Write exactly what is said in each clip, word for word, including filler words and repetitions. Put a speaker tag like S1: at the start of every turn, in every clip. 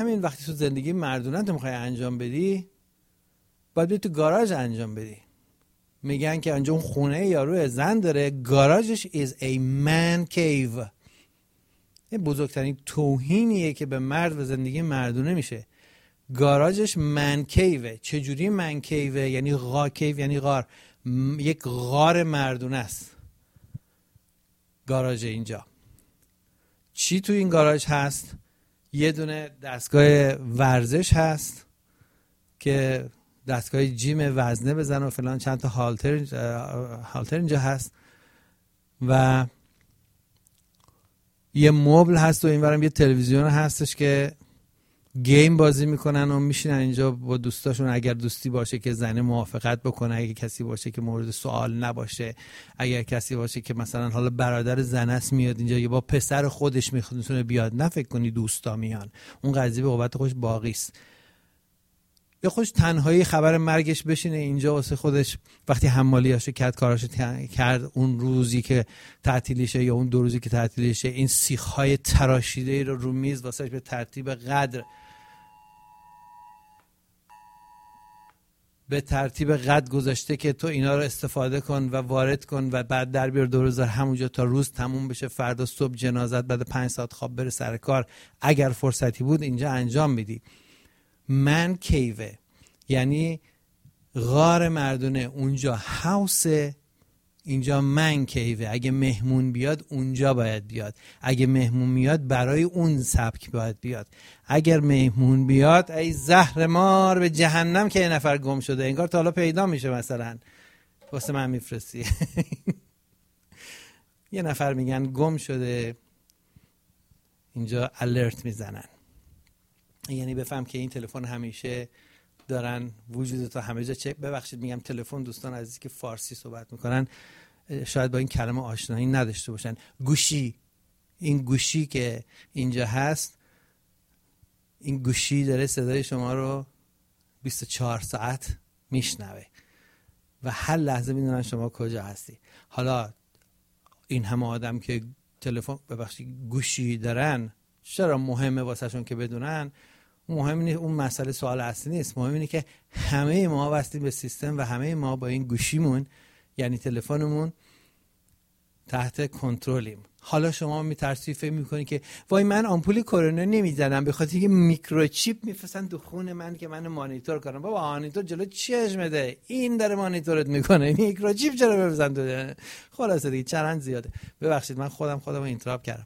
S1: همین وقتی تو زندگی مردونه تو میخوای انجام بدی، باید بری تو گاراژ انجام بدی. میگن که انجام خونه یارو زن داره، گاراژش is a man cave. این بزرگترین توهینیه که به مرد و زندگی مردونه میشه. گاراژش من کیوه. چجوری من کیوه؟ یعنی غار کیو، یعنی غار. م... یک غار مردونه است گاراژ اینجا. چی تو این گاراژ هست؟ یه دونه دستگاه ورزش هست که دستگاه جیم وزنه بزن و فلان، چند تا هالتر هالتر اینجا هست و یه مبل هست و اینورم یه تلویزیون هستش که گیم بازی میکنن و میشینن اینجا با دوستاشون، اگر دوستی باشه که زنه موافقت بکنه، اگر کسی باشه که مورد سوال نباشه، اگر کسی باشه که مثلا حالا برادر زنه است میاد اینجا یا با پسر خودش میخواد بیاد، نه فکر کنی دوستا میان، اون قضیه به قوت خودش باقی است. یا خوش تنهایی خبر مرگش بشینه اینجا واسه خودش، وقتی حمالیاشو کرد کاراشو کرد، اون روزی که تعطیلیشه یا اون دو روزی که تعطیلیشه، این سیخ‌های تراشیده رو رو میز واسه به ترتیب قدر به ترتیب قد گذاشته که تو اینا رو استفاده کن و وارد کن و بعد در بیار دو روز همونجا تا روز تموم بشه، فردا صبح جنازت بعد پنج ساعت خواب بره سر کار. اگر فرصتی بود اینجا انجام میدی. من کیوه یعنی غار مردونه، اونجا هاوس، اینجا من کیوه. اگه مهمون بیاد اونجا باید بیاد، اگه مهمون میاد برای اون سبک باید بیاد. اگر مهمون بیاد ای زهر مار به جهنم که یه نفر گم شده، انگار تا حالا پیدا میشه، مثلا واسه من میفرستی یه نفر میگن گم شده، اینجا الرت میزنن، یعنی بفهم که این تلفن همیشه دارن وجودتو همه جا چک. ببخشید میگم تلفن، دوستان عزیزی که فارسی صحبت میکنن شاید با این کلمه آشنایی نداشته باشن. گوشی، این گوشی که اینجا هست، این گوشی داره صدای شما رو بیست و چهار ساعت میشنوه و هر لحظه میدونن شما کجا هستی. حالا این همه آدم که تلفن ببخشید گوشی دارن، چرا مهمه واسه شون که بدونن؟ مهم نیست، اون مسئله سوال اصلی نیست. مهم اینه که همه ما وصلیم به سیستم و همه ما با این گوشیمون یعنی تلفنمون تحت کنترلیم. حالا شما میترسی فکر میکنی که وای من آمپول کرونا نمیزنم به خاطر اینکه میکروچیپ میفرستن تو خون من که من مانیتور کنم. بابا مانیتور جلو چشمته، این داره مانیتورت میکنه، میکروچیپ چرا بفرستن تو؟ خلاصه دیگه چرند زیاده. ببخشید من خودم خودم اینتراپ کردم.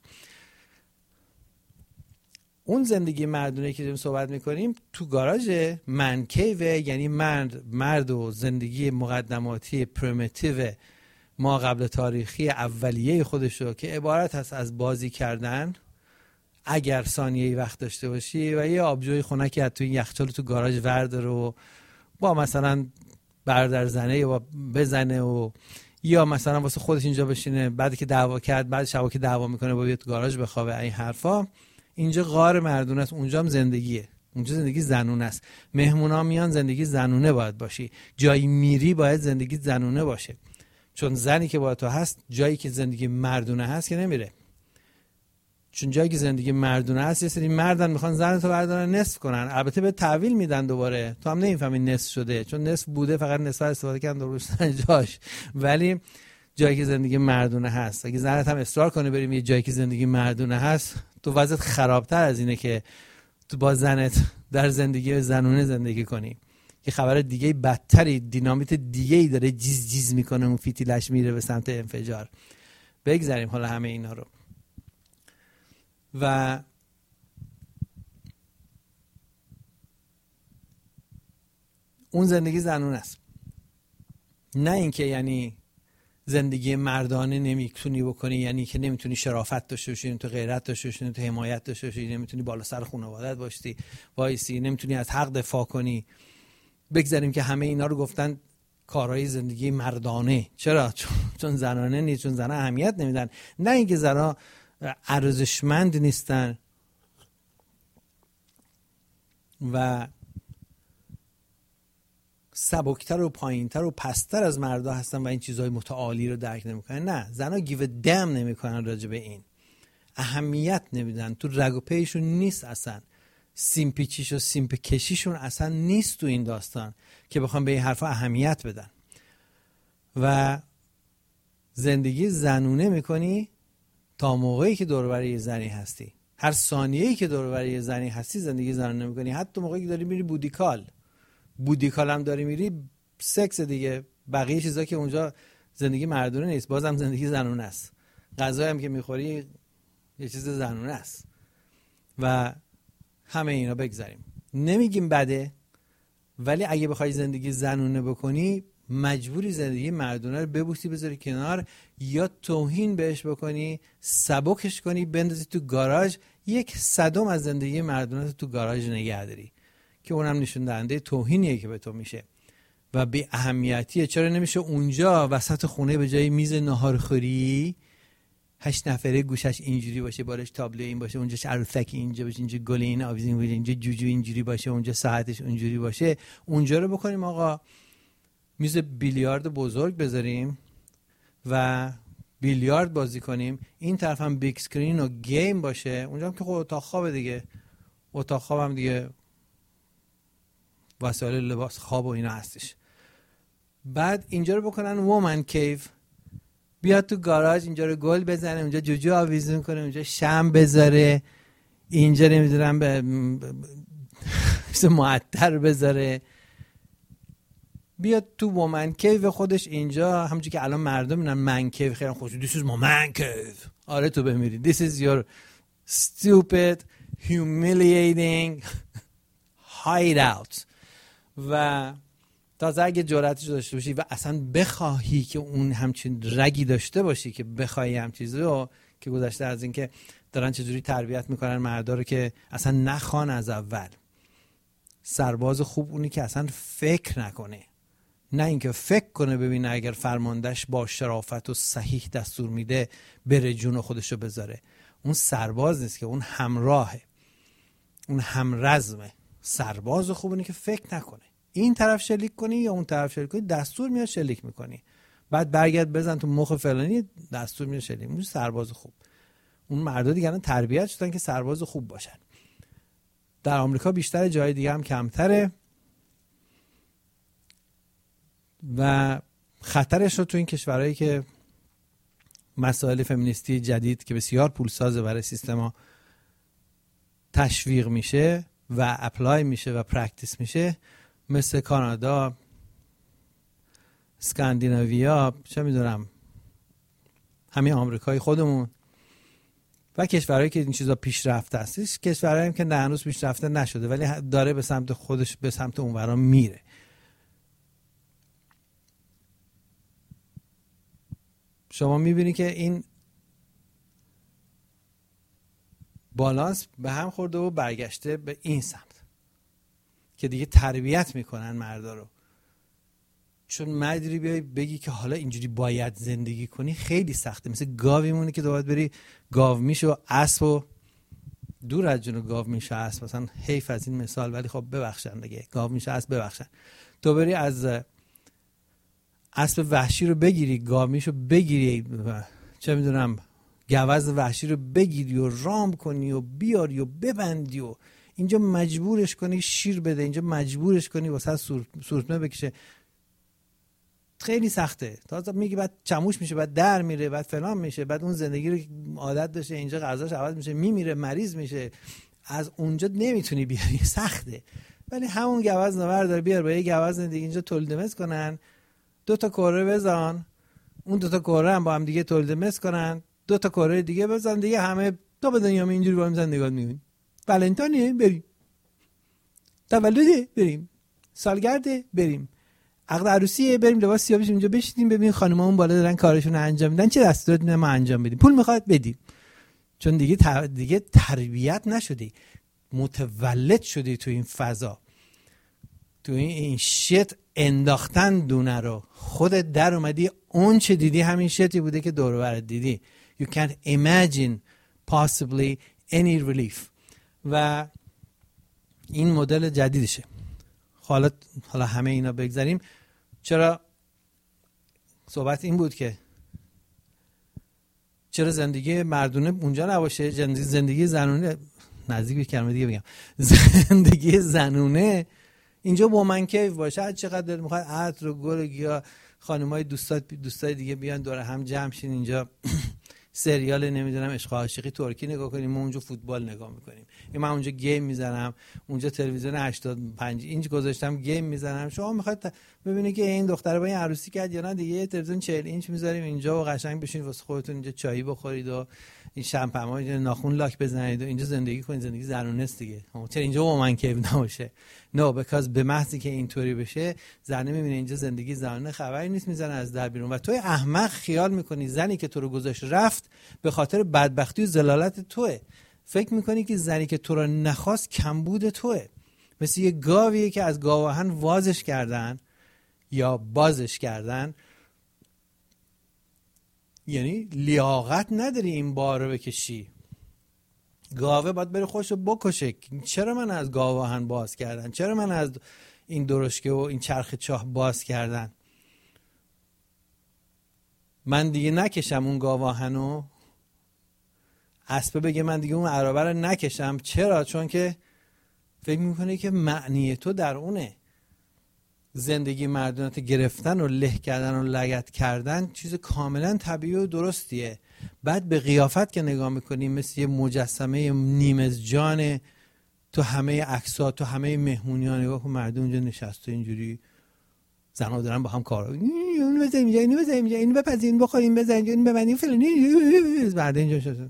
S1: اون زندگی مردونه که داریم صحبت میکنیم تو گاراژ من کیوه، یعنی مرد مرد و زندگی مقدماتی پریمیتیو ما قبل تاریخی اولیه خودشو که عبارت هست از بازی کردن اگر ثانیه‌ای وقت داشته باشی و یه آبجوی خنکی از تو این یخچال تو گاراژ ورداره و با مثلا برادر زنه یا بزنه و یا مثلا واسه خودش اینجا بشینه، بعد که دعوا کرد بعد شبا که دعوا میکنه با بیاد تو گاراژ بخوابه، این حرفا. اینجا غار مردونه است، اونجا هم زندگیه، اونجا زندگی زنونه است. مهمونا میان، زندگی زنونه باید باشی. جایی میری باید زندگی زنونه باشه، چون زنی که با تو هست جایی که زندگی مردونه هست که نمیره. چون جایی که زندگی مردونه هست یه سری مردن میخوان زن تو بردارن نصف کنن، البته به تحویل میدن دوباره، تو هم نمیفهمی نصف شده چون نصف بوده، فقط نصف استفاده کردن درستن جاش. ولی جایی که زندگی مردونه هست، اگه زنت هم اصرار کنه بریم یه جایی که زندگی مردونه هست، تو وضعیت خرابتر از اینه که تو با زنت در زندگی زنونه زندگی کنی. یه خبر دیگه بدتری، دینامیت دیگه‌ای داره جیز جیز میکنه، اون فیتیلش میره به سمت انفجار. بگذاریم حالا همه اینا رو. و اون زندگی زنونه است، نه اینکه یعنی زندگی مردانه نمیتونی بکنی، یعنی که نمیتونی شرافت داشته باشی، تو غیرت داشته باشی، تو حمایت داشته باشی، نمیتونی بالا سر خانواده‌ات باشی وایسی، نمیتونی از حق دفاع کنی. بگذاریم که همه اینا رو گفتن کارهای زندگی مردانه. چرا؟ چون زنانه نیست، چون زنها اهمیت نمیدن. نه اینکه زنها ارزشمند نیستن و سبکتر و پایینتر و پستر از مردا هستن و این چیزهای متعالی رو درک نمیکنن. نه، زنها گیو دم نمیکنن راجع به این، اهمیت نمیدن، تو رگ و پیشون نیست اصلا. سیمپی چیش و سیمپ کشیشون اصلا نیست تو این داستان که بخوام به این حرفا اهمیت بدن. و زندگی زنونه میکنی تا موقعی که دور و بر یه زنی هستی. هر ثانیه‌ای که دور و بر یه زنی هستی زندگی زنونه میکنی. حتی موقعی که داری میری بودیکال بودیکال هم داری میری، سکس دیگه، بقیه چیزا که اونجا زندگی مردونه نیست، بازم زندگی زنونه است. غذایی هم که میخوری یه چیز زنونه است. و همه اینا بگذاریم، نمیگیم بده، ولی اگه بخوای زندگی زنونه بکنی مجبوری زندگی مردونه رو ببوسی بذاری کنار، یا توهین بهش بکنی، سبکش کنی، بندازی تو گاراژ، یک صدم از زندگی مردونه تو گاراژ نگه داری که اونم نشون دهنده توهینیه که به تو میشه و بی اهمیتیه. چرا نمیشه اونجا وسط خونه به جای میز ناهارخوری هشت نفره گوشش اینجوری باشه، بالش تابلو این باشه، اونجاش عروسکی اینجا باشه، اینجا گل این آویزین باشه، اینجا جوجو اینجوری باشه، اونجا ساعتش اونجوری باشه. اونجا رو بکنیم آقا میز بیلیارد بزرگ بذاریم و بیلیارد بازی کنیم، این طرف هم بیگ اسکرین و گیم باشه، اونجا هم که خب اتاق خوابه دیگه، اتاق خواب هم دیگه وسایل لباس خواب و اینا هستش. بعد اینجا رو بکنن وومن کیف، بیاد تو گاراژ اینجا رو گل بزنه، اونجا جوجو آویزون کنه، اونجا شم بذاره، اینجا نمیدونم به معطر بذاره، بیاد تو وومن کیف خودش اینجا، همونجوری که الان مردم میگن من کیف خیلی خوش، this is my man cave. آره تو بمیری this is your stupid humiliating hideout. و تازه اگه جرأتش داشته باشی و اصلا بخواهی که اون همچین رگی داشته باشی که بخوای هم چیزی رو، که گذشته از این که دارن چجوری تربیت میکنن مردا رو که اصلا نخوان از اول. سرباز خوب اونی که اصلا فکر نکنه، نه اینکه فکر کنه ببینه اگر فرماندهش با شرافت و صحیح دستور میده بره جون خودشو بذاره. اون سرباز نیست که، اون همراهه، اون همرزمه. سرباز خوب اونی که فکر نکنه، این طرف شلیک کنی یا اون طرف شلیک کنی، دستور میاد شلیک میکنی، بعد برگرد بزن تو مخ فلانی، دستور میاد شلیک. اون سرباز خوب. اون مردا دیگه الان تربیت شدن که سرباز خوب باشن. در آمریکا بیشتر، جای دیگه هم کمتره و خطرش رو تو این کشورهایی که مسائل فمینیستی جدید که بسیار پولسازه برای سیستما تشویق میشه و اپلای میشه و پرکتیس میشه، مثل کانادا، اسکاندیناویا، چه میدونم همین آمریکای خودمون و کشورهایی که این چیزا پیشرفته هستش، کشورهایی که نه هنوز پیشرفته نشده ولی داره به سمت خودش، به سمت اونورا میره. شما میبینی که این بالانس به هم خورده و برگشته به این سمت که دیگه تربیت میکنن مردا رو. چون مردی بیای بگی که حالا اینجوری باید زندگی کنی خیلی سخته. مثل گاوی مونی که باید بری گاو میشه و اسب و دور از جون گاو میشه اسب، مثلا حیف از این مثال ولی خب ببخشن دیگه، گاو میشه اسب ببخشن، تو بری از اسب وحشی رو بگیری، گاو میشو بگیری، چه میدونم گوز وحشی رو بگیری و رام کنی و بیاری و ببندی و اینجا مجبورش کنی شیر بده، اینجا مجبورش کنی واسه سورتمه بکشه، خیلی سخته. تازه میگی بعد چموش میشه، بعد در میره، بعد فلان میشه، بعد اون زندگی رو عادت داشته اینجا غذاش عوض میشه، میمیره، مریض میشه، از اونجا نمیتونی بیاری، سخته. ولی همون گوز نور داره، بیار با یه گوز دیگه اینجا تولید مثل کنن، دو تا کره بزن، اون دو تا کره هم با هم دیگه تولید مثل کنن، دو تا کره دیگه بزن، دیگه همه تا به دنیا اینجوری با هم زندگی میکنن. ولنتاینه بریم، تولده بریم، سالگرده بریم، عقد عروسیه بریم، لباس سیاه بشیم اینجا بشینیم ببینیم خانم‌ها اون بالا دارن کارشون رو انجام میدن، چه دستورات میدن ما انجام بدیم، پول میخواد بدیم. چون دیگه تر... دیگه تربیت نشدی، متولد شدی تو این فضا، تو این این شت انداختن دونه رو، خودت در اومدی، اون چه دیدی همین شتی بوده که دور و برت دیدی. You can't imagine possibly any relief. و این مدل جدیدشه. حالا حالا همه اینا بگذاریم. چرا صحبت این بود که چرا زندگی مردونه اونجا نباشه، زندگی زندگی زنونه نزدیک به کلمه دیگه بگم، زندگی زنونه اینجا وومن کیف باشه، هر چقدر دلت میخواد عطر و گل و گیاه، خانمای دوستات دوستای دیگه بیان دور هم جمع شین اینجا سریال نمیدونم عشق و عاشقی ترکی نگاه کنیم، ما اونجا فوتبال نگاه میکنیم، من اونجا گیم میزنم، اونجا تلویزیون هشتاد و پنج اینچ گذاشتم گیم میزنم. شما میخواید ببینید که این دختره با این عروسی کرد یا نه دیگه، تلویزیون چهل اینچ میذاریم اینجا و قشنگ بشینید واسه خودتون اینجا چایی بخورید و این شمپما ناخن لاک بزنید و اینجا زندگی کنید. زندگی زنونه است دیگه. چرا اینجا وومن کیف نباشه؟ نه بیکاز به محضی که اینطوری بشه زنه میبینه اینجا زندگی زنونه خبری نیست، میزنه از در بیرون و توی احمق خیال میکنی زنی که تو رو گذاشت رفت به خاطر بدبختی و ذلالت توئه. فکر میکنی که زنی که تو رو نخواست کمبود توئه، مثل یه گاویه که از گاوهن وازش کردن یا بازش کردن، یعنی لیاقت نداری این بار رو بکشی. گاوه باید بره خودش رو بکشه. چرا من از گاوهن باز کردن؟ چرا من از این درشکه و این چرخ چاه باز کردن؟ من دیگه نکشم اون گاوهنو. اسبه بگه من دیگه اون عربه رو نکشم. چرا؟ چون که فکر میکنه که معنی تو در اونه. زندگی مردونت گرفتن و له کردن و لگد کردن چیز کاملا طبیعی و درستیه. بعد به قیافت که نگاه میکنی مثل یه مجسمه نیمزجان، تو همه عکس‌ها تو همه مهمونی‌ها نگاه کن، مردم اونجا نشسته اینجوری، زن‌ها دارن با هم کار اینو بزنیم اینجا، اینو بزنیم اینجا، اینو بپزین، اینو بخوریم، بزنیم اینو ببندیم فلانی، بعد اینجا شد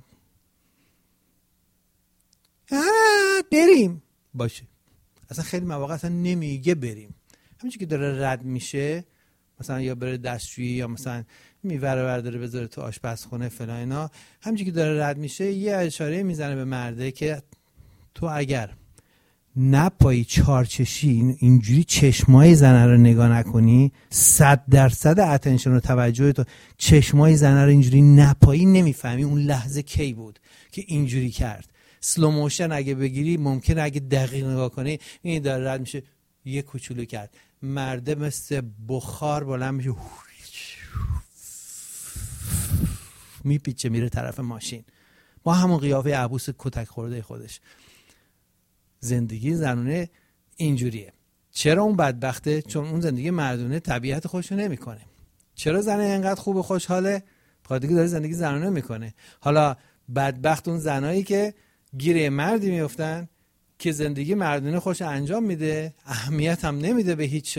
S1: بریم باشه. اصلا خیلی مواقع اصلا نمیگه بریم، همینجوری که داره رد میشه مثلا یا بره دستشویی یا مثلا میوره برداره بذاره تو آشپزخونه فلان اینا، همینجوری که داره رد میشه یه اشاره میزنه به مرده که تو اگر نپایی چارچشی اینجوری چشمای زنه رو نگاه نکنی، صد درصد اتنشن و توجه تو چشمای زنه رو اینجوری نپایی، نمیفهمی اون لحظه کی بود که اینجوری کرد. سلو موشن اگه بگیری ممکنه اگه دقیق نگاه کنی این داره رد میشه یه کوچولو کرد، مرده مثل بخار بلند میشه میپیچه میره طرف ماشین با همون قیافه عبوس کتک خورده خودش. زندگی زنونه اینجوریه. چرا اون بدبخته؟ چون اون زندگی مردونه طبیعت خودشو نمیکنه. چرا زنه اینقدر خوب و خوشحاله؟ بخاطر که داره زندگی زنونه میکنه. حالا بدبخت اون زنایی که گیره مردی میافتن که زندگی مردونه خوش انجام میده، اهمیت هم نمیده به هیچ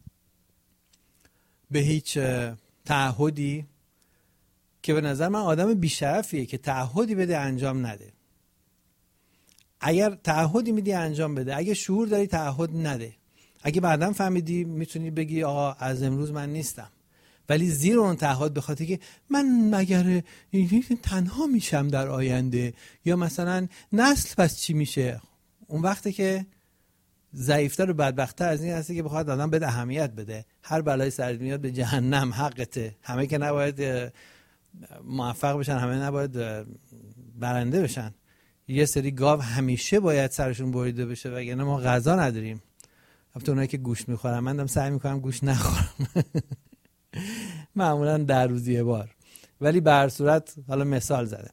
S1: به هیچ تعهدی، که به نظر من آدم بی‌شرفیه که تعهدی بده انجام نده. اگر تعهدی میدی انجام بده، اگه شعور داری تعهد نده. اگه بعداً فهمیدی میتونی بگی آقا از امروز من نیستم، ولی زیر اون تعهد به خاطر که من مگر تنها میشم در آینده یا مثلا نسل پس چی میشه، اون وقته که ضعیفتر و بدبخت‌تر از این هستی که بخواد آدم بده اهمیت بده. هر بلای سرت میاد به جهنم، حقته. همه که نباید موفق بشن، همه نباید برنده بشن. یه سری گاو همیشه باید سرشون بریده بشه وگرنه ما غذا نداریم. البته اونایی که گوشت میخورن، من دارم سعی میکنم گوشت نخورم معمولا در روز یه بار، ولی به هر صورت حالا مثال زده.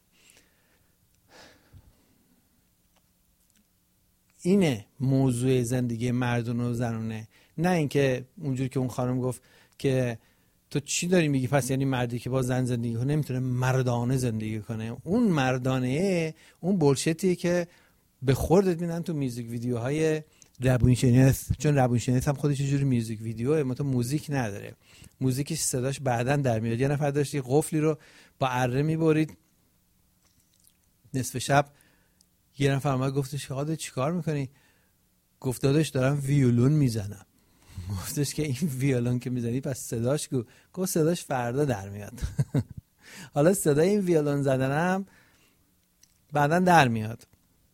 S1: اینه موضوع زندگی مردونه و زنونه، نه اینکه اونجوری که اون خانم گفت که تو چی داری میگی پس یعنی مردی که با زن زندگی کنه نمیتونه مردانه زندگی کنه. اون مردانه اون بولشتیه که به خوردت میدن تو میوزیک ویدیوهای روانشناس، چون روانشناس هم خودش یه جوری میوزیک ویدیوه، متو موزیک نداره، موزیکش صداش بعدن در میاد. یه نفر داشت یه قفلی رو با اره میبرید نصف شب، یه نفر اومد گفتش که آقا چیکار میکنی؟ گفت داداش دارم ویولون میزنم. گفتش که این ویولون که میزنی پس صداش گو. گفت صداش فردا در میاد. حالا صدای این ویولون زدنم بعدا در میاد.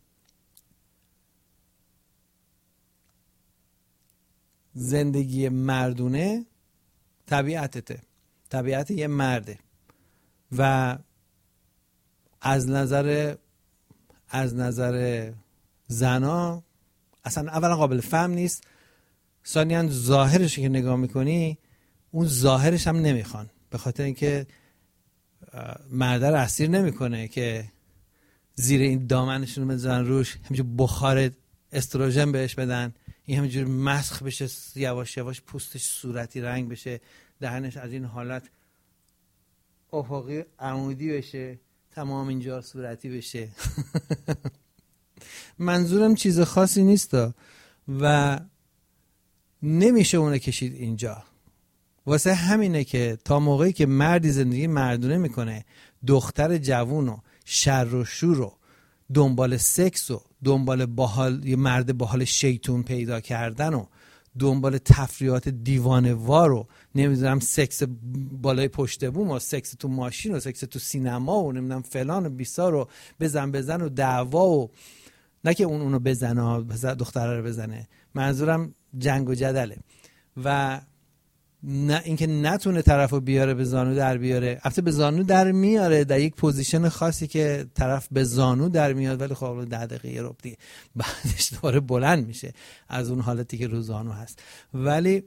S1: زندگی مردونه طبیعتته، طبیعت یه مرده و از نظر از نظر زنا اصلا اولا قابل فهم نیست، ثانیاً ظاهرش که نگاه میکنی اون ظاهرش هم نمیخوان، به خاطر اینکه مرده رو اسیر نمیکنه که زیر این دامنشون رو بزنن روش، همینجور بخار استروژن بهش بدن، این همینجور مسخ بشه، یواش یواش پوستش صورتی رنگ بشه، دهنش از این حالت افقی عمودی بشه، تمام اینجا صورتی بشه. منظورم چیز خاصی نیست و نمیشه اونه کشید اینجا. واسه همینه که تا موقعی که مردی زندگی مردونه میکنه، دختر جوون و شر و شور و دنبال سکس و دنبال باحال یه مرد باحال شیطون پیدا کردن و دنبال تفریحات دیوانه وار و نمیدونم سکس بالای پشت بوم و سکس تو ماشین و سکس تو سینما و نمیدونم فلان و بیسار و بزن بزن و دعوا و نه که اون اونو بزنه، دختره رو بزنه، منظورم جنگ و جدله و نه اینکه نتونه طرفو بیاره به زانو در بیاره. البته به زانو در میاره در یک پوزیشن خاصی که طرف به زانو در میاد، ولی خب ده دقیقه یه ربع دیگه بعدش دوباره بلند میشه از اون حالتی که رو زانو هست. ولی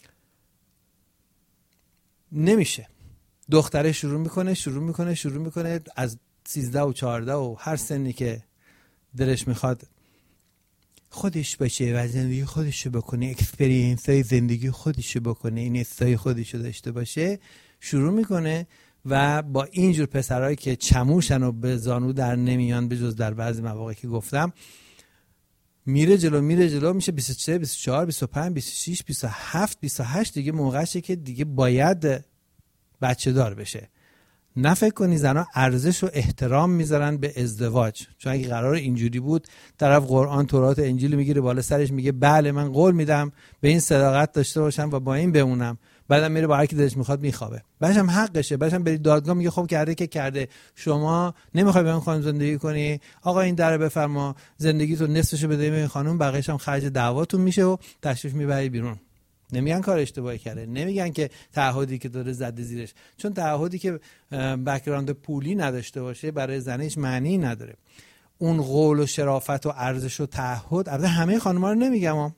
S1: نمیشه. دختره شروع میکنه شروع میکنه شروع میکنه از سیزده و چهارده و هر سنی که دلش میخواد خودش باشه و زندگی خودشو بکنه، اکسپریانس های زندگی خودشو بکنه، این استای خودشو داشته باشه، شروع میکنه و با اینجور پسرهایی که چموشن و به زانو در نمیان، به جز در بعضی مواقع که گفتم، میره جلو میره جلو میشه بیست و سه بیست و چهار بیست و پنج بیست و شش بیست و هفت بیست و هشت دیگه موقعشه که دیگه باید بچه دار بشه. نه فکر کنی زنها ارزش و احترام میذارن به ازدواج، چون اگه قرار اینجوری بود طرف قرآن تورات انجیل میگیره بالا سرش میگه بله من قول میدم به این صداقت داشته باشم و با این بمونم، بعدم میره با هر کی دلش میخواد میخوابه، بعدش هم حقشه، بعدش هم برید دادگاه میگه خب کرده که کرده، شما نمیخوای با این خانم زندگی کنی، آقا این در بفرما زندگی تو نصفشو بده به این خانم، بقیه‌اش هم خرج دعواتون میشه و تشریف میبری بیرون. نمیگن کار اشتباهی کرده، نمیگن که تعهدی که داره زده زیرش، چون تعهدی که بک‌گراند پولی نداشته باشه برای زنه هیچ معنی نداره. اون قول و شرافت و ارزش و تعهد، البته همه خانم‌ها رو نمیگم ها،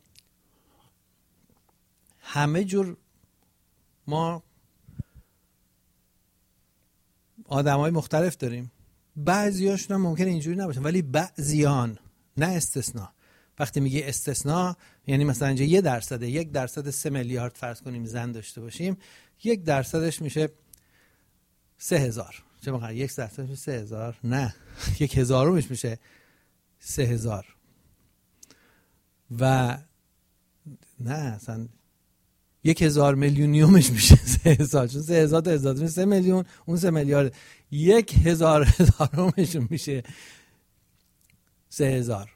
S1: همه جور ما آدمای مختلف داریم، بعضیاشون هم ممکنه اینجوری نباشن ولی بعضیان، نه استثناء. وقتی میگه استثناء یعنی مثلا اینجا یه درصده، یک درصد سه میلیارد فرض کنیم زن داشته باشیم، یک درصدش میشه سه هزار، چه موقع یک درصدش میشه سه هزار، نه یک هزارمش میشه سه هزار و نه اصلا یک هزار میلیونیومش میشه سه هزار، چون سه هزار تا هزار میشه سه میلیون، اون سه میلیارد، یک هزار هزارمش میشه سه هزار.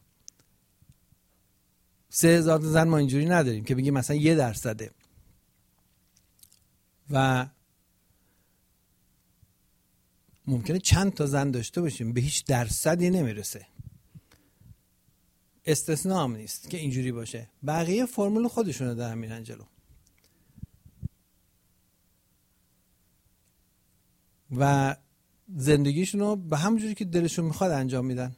S1: سه هزار تا زن ما اینجوری نداریم که بگیم مثلا یه درصده و ممکنه چند تا زن داشته باشیم به هیچ درصدی نمیرسه. استثناء هم نیست که اینجوری باشه، بقیه فرمول خودشونو دارن میرن جلو و زندگیشونو به همون جوری که دلشون میخواد انجام میدن.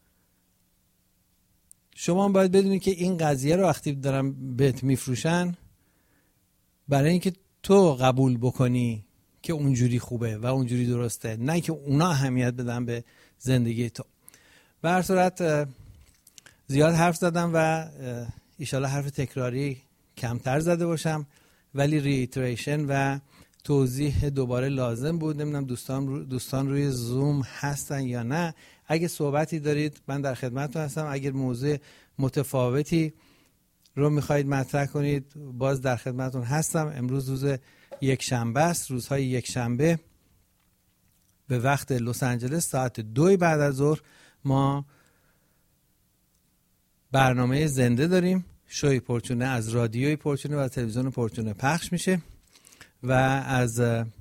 S1: شما هم باید بدونید که این قضیه رو وقتی دارن بهت میفروشن برای اینکه تو قبول بکنی که اونجوری خوبه و اونجوری درسته، نه که اونا اهمیت بدن به زندگی تو. به هر صورت زیاد حرف زدم و ایشالا حرف تکراری کمتر زده باشم، ولی ریتریشن و توضیح دوباره لازم بود. نمیدونم دوستان رو دوستان روی زوم هستن یا نه. اگه صحبتی دارید من در خدمتتون هستم. اگر موضوع متفاوتی رو میخواهید مطرح کنید باز در خدمتتون هستم. امروز روز یک شنبه است. روزهای یک شنبه به وقت لس آنجلس ساعت دو بعد از ظهر ما برنامه زنده داریم. شوی پرچونه از رادیوی پرچونه و تلویزیون پرچونه پخش میشه و از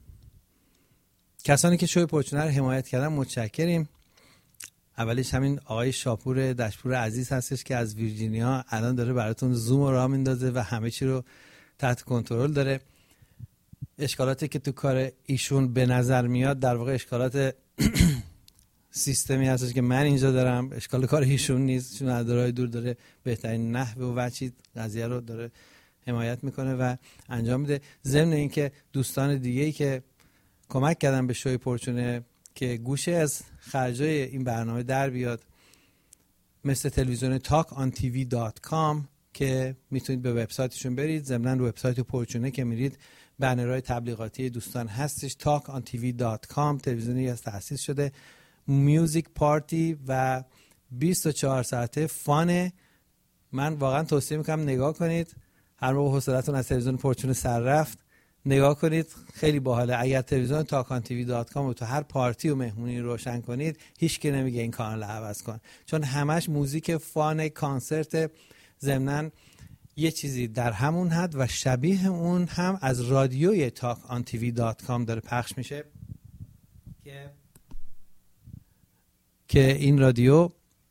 S1: کسانی که شوی پرچونه رو حمایت کردن متشکریم. اولیش همین آقای شاپور دشپور عزیز هستش که از ویرجینیا الان داره براتون زوم رو راه میندازه و همه چی رو تحت کنترل داره. اشکالاتی که تو کار ایشون به نظر میاد در واقع اشکالات سیستمی هستش که من اینجا دارم، اشکال کار ایشون نیست، چون از دورای دور داره بهترین نحو و وجهی قضیه رو داره حمایت میکنه و انجام میده. ضمن اینکه دوستان دیگه‌ای که کمک کردن به شوی پرچونه که گوشه از خرجای این برنامه در بیاد، مثل تلویزیون تاک آن تی وی دات کام که میتونید به وبسایتشون برید. ضمناً رو وبسایت پرچونه که میرید بنرهای تبلیغاتی دوستان هستش. تاک آن تی وی دات کام تلویزیونی از تأسیس شده، میوزیک پارتی و بیست و چهار ساعته فانه. من واقعا توصیه میکنم نگاه کنید. هر موقع حوصلتون از تلویزیون پرچونه سر رفت نگاه کنید، خیلی باحاله. اگر تلویزیون تاک آن تی وی دات کام رو تو هر پارتی و مهمونی روشن کنید هیچ کی نمیگه این کانال رو عوض کن، چون همش موزیک فان، کانسرت، ضمناً یه چیزی در همون حد و شبیه اون هم از رادیوی تاک آن تی وی دات کام داره پخش میشه که که این رادیو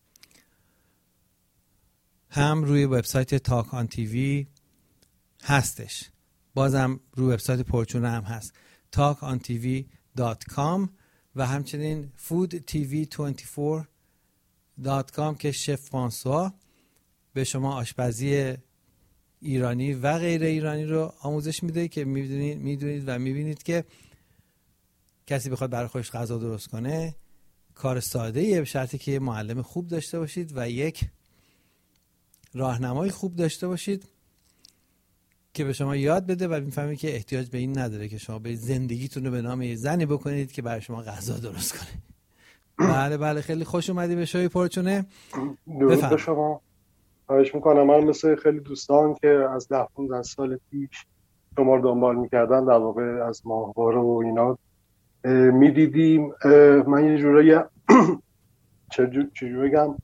S1: هم روی وبسایت تاک آن تی وی هستش، بازم روی وبسایت پرچونه هم هست تاک آن تی وی دات کام و همچنین فود تی وی بیست و چهار دات کام که شف فرانسوا به شما آشپزی ایرانی و غیر ایرانی رو آموزش میده که میدونید میدونید و میبینید که کسی بخواد برای خودش غذا درست کنه کار ساده ایه، به شرطی که معلم خوب داشته باشید و یک راهنمای خوب داشته باشید که به شما یاد بده و میفهمید که احتیاج به این نداره که شما به زندگیتون رو به نام یه زنی بکنید که برای شما غذا درست کنه. بله بله خیلی خوش اومدی به شوی پرچونه.
S2: درود به شما. خواهش میکنم. من مثل خیلی دوستان که از ده پانزده سال پیش شما رو دنبال میکردن، در واقع از ماهواره و اینا میدیدیم، من یه جورایی چجوری بگم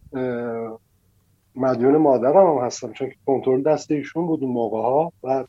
S2: مدیون مادرم هم هستم، چون که کنترل دست ایشون بود اون موقع ها. بعد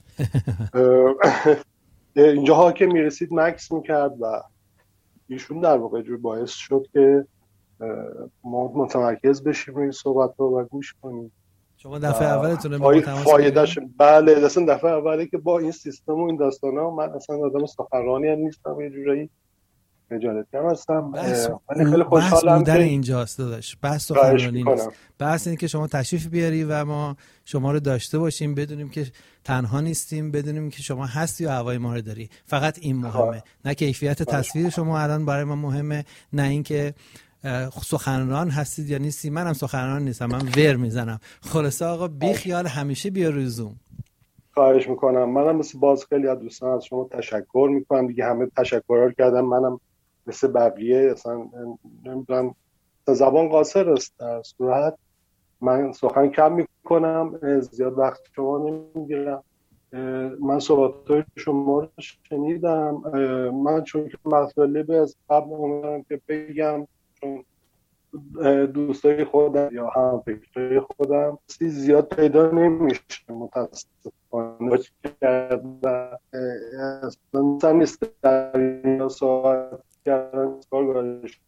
S2: اینجاها که میرسید مکس میکرد و ایشون در واقع جور باعث شد که ما متمرکز بشیم روی صحبت ها و گوش کنیم.
S1: شما دفعه اولتونه
S2: با تماس فایدهش بله اصلا دفعه اولی که با این سیستم و این داستانا، من اصلا آدم سخنرانی هم نیستم، یه جورایی مجالتی هم هستم. من خیلی خوشحالم
S1: که اینجاست داداش. بحث سخنرانی نیست، بحث اینه که شما تشریف بیاری و ما شما رو داشته باشیم، بدونیم که تنها نیستیم، بدونیم که شما هستی و هوای ما رو داری. فقط این مهمه، نه کیفیت تصویر شما الان برای ما مهمه، نه اینکه سخنران هستید یا نیستی. منم سخنران نیستم، من ور میزنم. خلاصه آقا بی خیال همیشه بیا روی زوم.
S2: خواهش میکنم. منم مثل باز خیلی از دوستان از شما تشکر میکنم دیگه، همه تشکرها رو کردم، منم مثل بقیه اصلا نمیدونم زبان قاصر است، در صورت من سخن کم میکنم، زیاد وقت شما نمیگیرم. من صحبت‌های شما رو شنیدم، من چون که مطالب از قبل اومدم که بگم، چون دوستای خودم یا هم فکرای خودم زیاد پیدا نمیشه متاسفانه کرده، اصلا نیست در این صحبت کردن کارگاهش.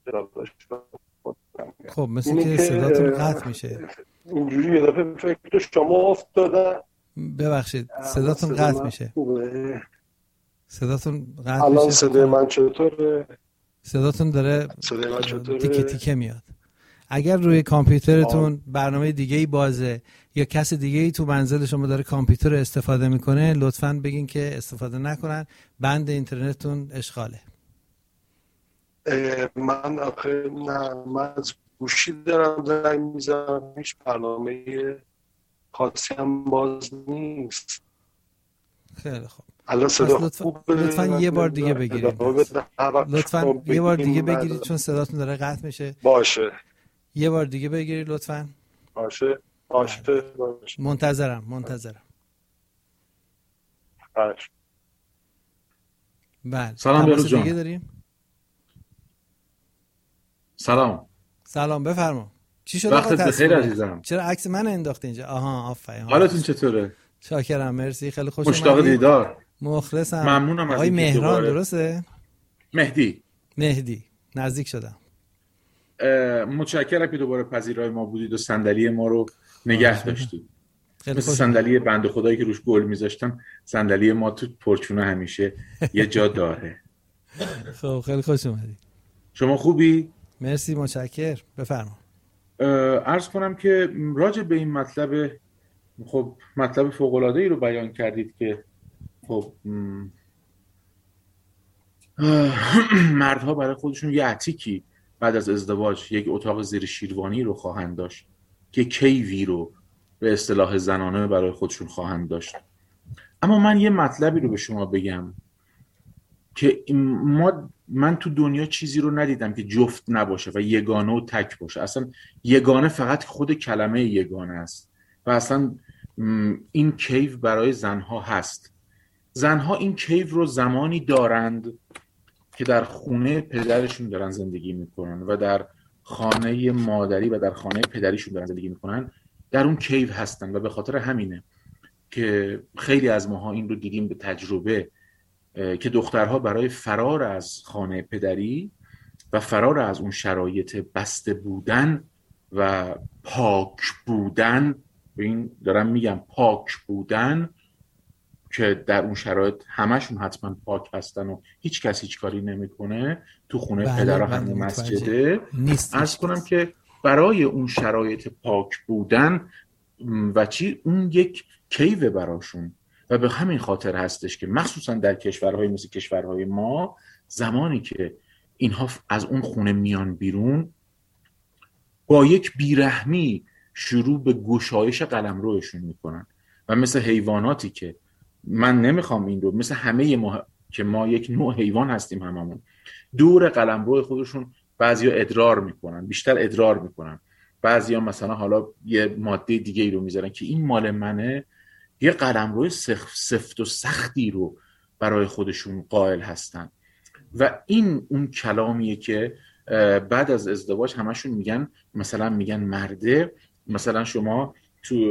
S1: خب مثل که صداتون قطع میشه
S2: اینجوری یه دفعه فکر شما افتاده.
S1: ببخشید صداتون قطع میشه. صداتون قطع میشه.
S2: الان صدای من چطوره؟
S1: صداتون داره تیکه تیکه میاد. اگر روی کامپیوترتون برنامه دیگه‌ای بازه یا کس دیگه‌ای تو منزل شما داره کامپیوتر استفاده میکنه، لطفاً بگین که استفاده نکنن، بند اینترنتتون اشغاله.
S2: من آخه نه، من از گوشی دارم زنگ میزنم، هیچ برنامه خاصی هم باز نیست.
S1: خیلی خوب.
S2: الان صدا
S1: لطفاً, لطفاً یه بار دیگه بگیرید. لطفاً یه بار دیگه بگیرید چون صداتون داره قطع میشه.
S2: باشه.
S1: یه بار دیگه بگیرید لطفاً.
S2: باشه. باشه. باشه.
S1: منتظرم منتظرم.
S2: باشه.
S1: بله.
S3: سلام یارو جان.
S1: دیگه داریم؟
S3: سلام.
S1: سلام بفرما. چی شد؟
S3: وقتت بخیر عزیزم.
S1: چرا عکس من انداخته اینجا؟ آها آفرین.
S3: حالتون چطوره؟
S1: شاکرم مرسی، خیلی خوش اومدید.
S3: مشتاق دیدار.
S1: مخلصم.
S3: ممنونم از
S1: آقای مهران
S3: دوباره.
S1: درسته؟
S3: مهدی.
S1: مهدی نزدیک شدم.
S3: متشکرم که دوباره پذیرای ما بودید و صندلی ما رو نگه داشتید. مثل صندلی بنده خدایی که روش گل میذاشتم، صندلی ما تو پرچونه همیشه یه جا داره.
S1: خب خیلی خوش اومدید.
S3: شما خوبی؟
S1: مرسی متشکر. بفرما.
S3: عرض کنم که راجع به این مطلب، خب مطلب فوق العاده ای رو بیان کردید که خب مردها برای خودشون یه عتیکی بعد از ازدواج یک اتاق زیر شیروانی رو خواهند داشت که کیوی رو به اصطلاح زنانه برای خودشون خواهند داشت. اما من یه مطلبی رو به شما بگم که ما من تو دنیا چیزی رو ندیدم که جفت نباشه و یگانه و تک باشه. اصلا یگانه فقط خود کلمه یگانه است و اصلا این کیو برای زنها هست. زنها این کیو رو زمانی دارند که در خونه پدرشون دارن زندگی میکنن و در خانه مادری و در خانه پدریشون دارن زندگی میکنن، در اون کیو هستن و به خاطر همینه که خیلی از ماها این رو دیدیم به تجربه که دخترها برای فرار از خانه پدری و فرار از اون شرایط بسته بودن و پاک بودن، به این دارم میگم پاک بودن که در اون شرایط همشون حتما پاک هستن و هیچ کس هیچ کاری نمیکنه، تو خونه بله پدر همون مسجده، عرض کنم که برای اون شرایط پاک بودن و چی اون یک کیوه براشون و به همین خاطر هستش که مخصوصا در کشورهای مثل کشورهای ما زمانی که اینها از اون خونه میان بیرون با یک بیرحمی شروع به گشایش قلمروشون میکنن و مثل حیواناتی که من نمیخوام این رو مثل همه ما که ما یک نوع حیوان هستیم هممون دور قلمرو خودشون بعضیا ادرار میکنن، بیشتر ادرار میکنن، بعضیا مثلا حالا یه ماده دیگه ای رو میذارن که این مال منه، یه قلمرو سفت و سختی رو برای خودشون قائل هستن و این اون کلامیه که بعد از ازدواج همشون میگن، مثلا میگن مرده. مثلا شما تو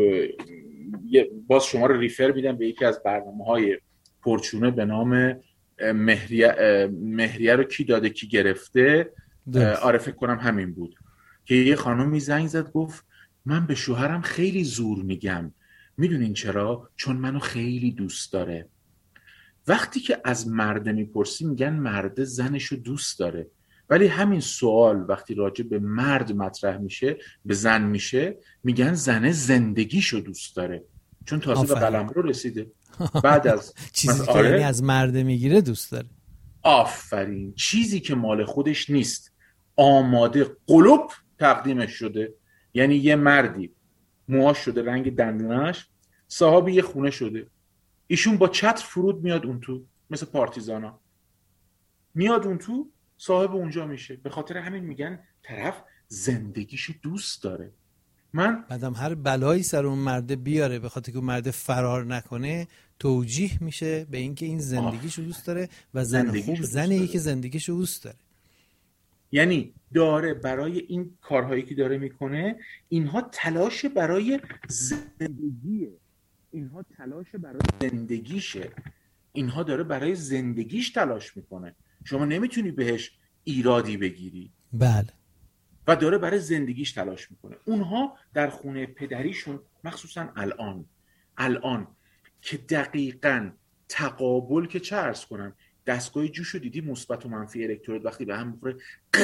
S3: باز شما رو ریفر میدم به یکی از برنامه‌های پرچونه به نام مهریه مهریه رو کی داده کی گرفته، آره فکر کنم همین بود، که یه خانومی زنگ زد گفت من به شوهرم خیلی زور میگم، میدونین چرا؟ چون منو خیلی دوست داره. وقتی که از مرد میپرسی میگن مرد زنشو دوست داره، ولی همین سوال وقتی راجع به مرد مطرح میشه به زن میشه میگن زن زندگیشو دوست داره، چون تازه به قلمرو رسیده بعد از
S1: چیزی که آره یعنی از مرد میگیره دوست داره.
S3: آفرین، چیزی که مال خودش نیست آماده قلوب تقدیمش شده. یعنی یه مردی موهاش شده رنگ دندونش، صاحب یه خونه شده، ایشون با چتر فرود میاد اون تو، مثل پارتیزانا میاد اون تو، صاحب اونجا میشه. به خاطر همین میگن طرف زندگیشو دوست داره. من
S1: بعدم هر بلایی سر اون مرده بیاره به خاطر که اون مرده فرار نکنه توجیه میشه به اینکه این زندگیشو دوست داره و زن خوب زنی که زندگیشو دوست داره.
S3: یعنی داره برای این کارهایی که داره میکنه اینها تلاش برای زندگیه، اینها تلاش برای زندگیشه، اینها داره برای زندگیش تلاش میکنه. شما نمیتونی بهش ایرادی بگیری.
S1: بله.
S3: و داره برای زندگیش تلاش میکنه. اونها در خونه پدریشون مخصوصا الان الان که دقیقاً تقابل که چه عرض کنم، دستگاه جوشو دیدی مثبت و منفی الکترود وقتی به هم میخوره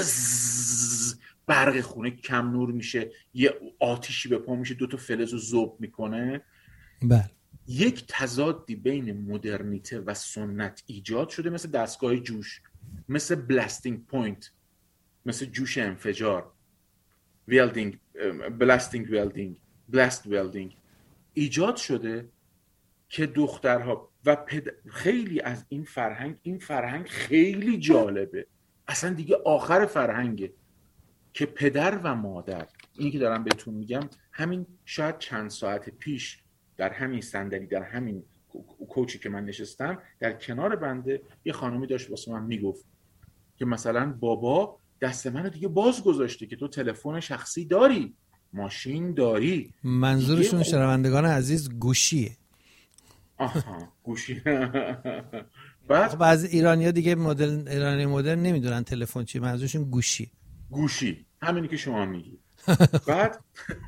S3: قز برق خونه کم نور میشه، یه آتیشی به پا میشه، دوتا فلز رو ذوب میکنه.
S1: بله.
S3: یک تضادی بین مدرنیته و سنت ایجاد شده، مثل دستگاه جوش، مثل بلاستینگ پوینت، مثل جوش انفجار، ویلدینگ، بلاستینگ ویلدینگ، بلاست ویلدینگ ایجاد شده که دخترها و پد... خیلی از این فرهنگ این فرهنگ خیلی جالبه، اصلا دیگه آخر فرهنگه که پدر و مادر، اینی که دارم بهتون میگم، همین شاید چند ساعت پیش در همین صندلی، در همین کوچی که من نشستم، در کنار بنده یه خانومی داشت واسه من میگفت که مثلا بابا دست منو دیگه باز گذاشته که تو تلفن شخصی داری، ماشین داری.
S1: منظورشون شنوندگان عزیز گوشیه.
S3: آها گوشی. بعد
S1: خب از ایرانیا دیگه مدل ایرانی مدرن نمیدونن تلفن چیه، منظورشون گوشی.
S3: گوشی همینی که شما میگی. بعد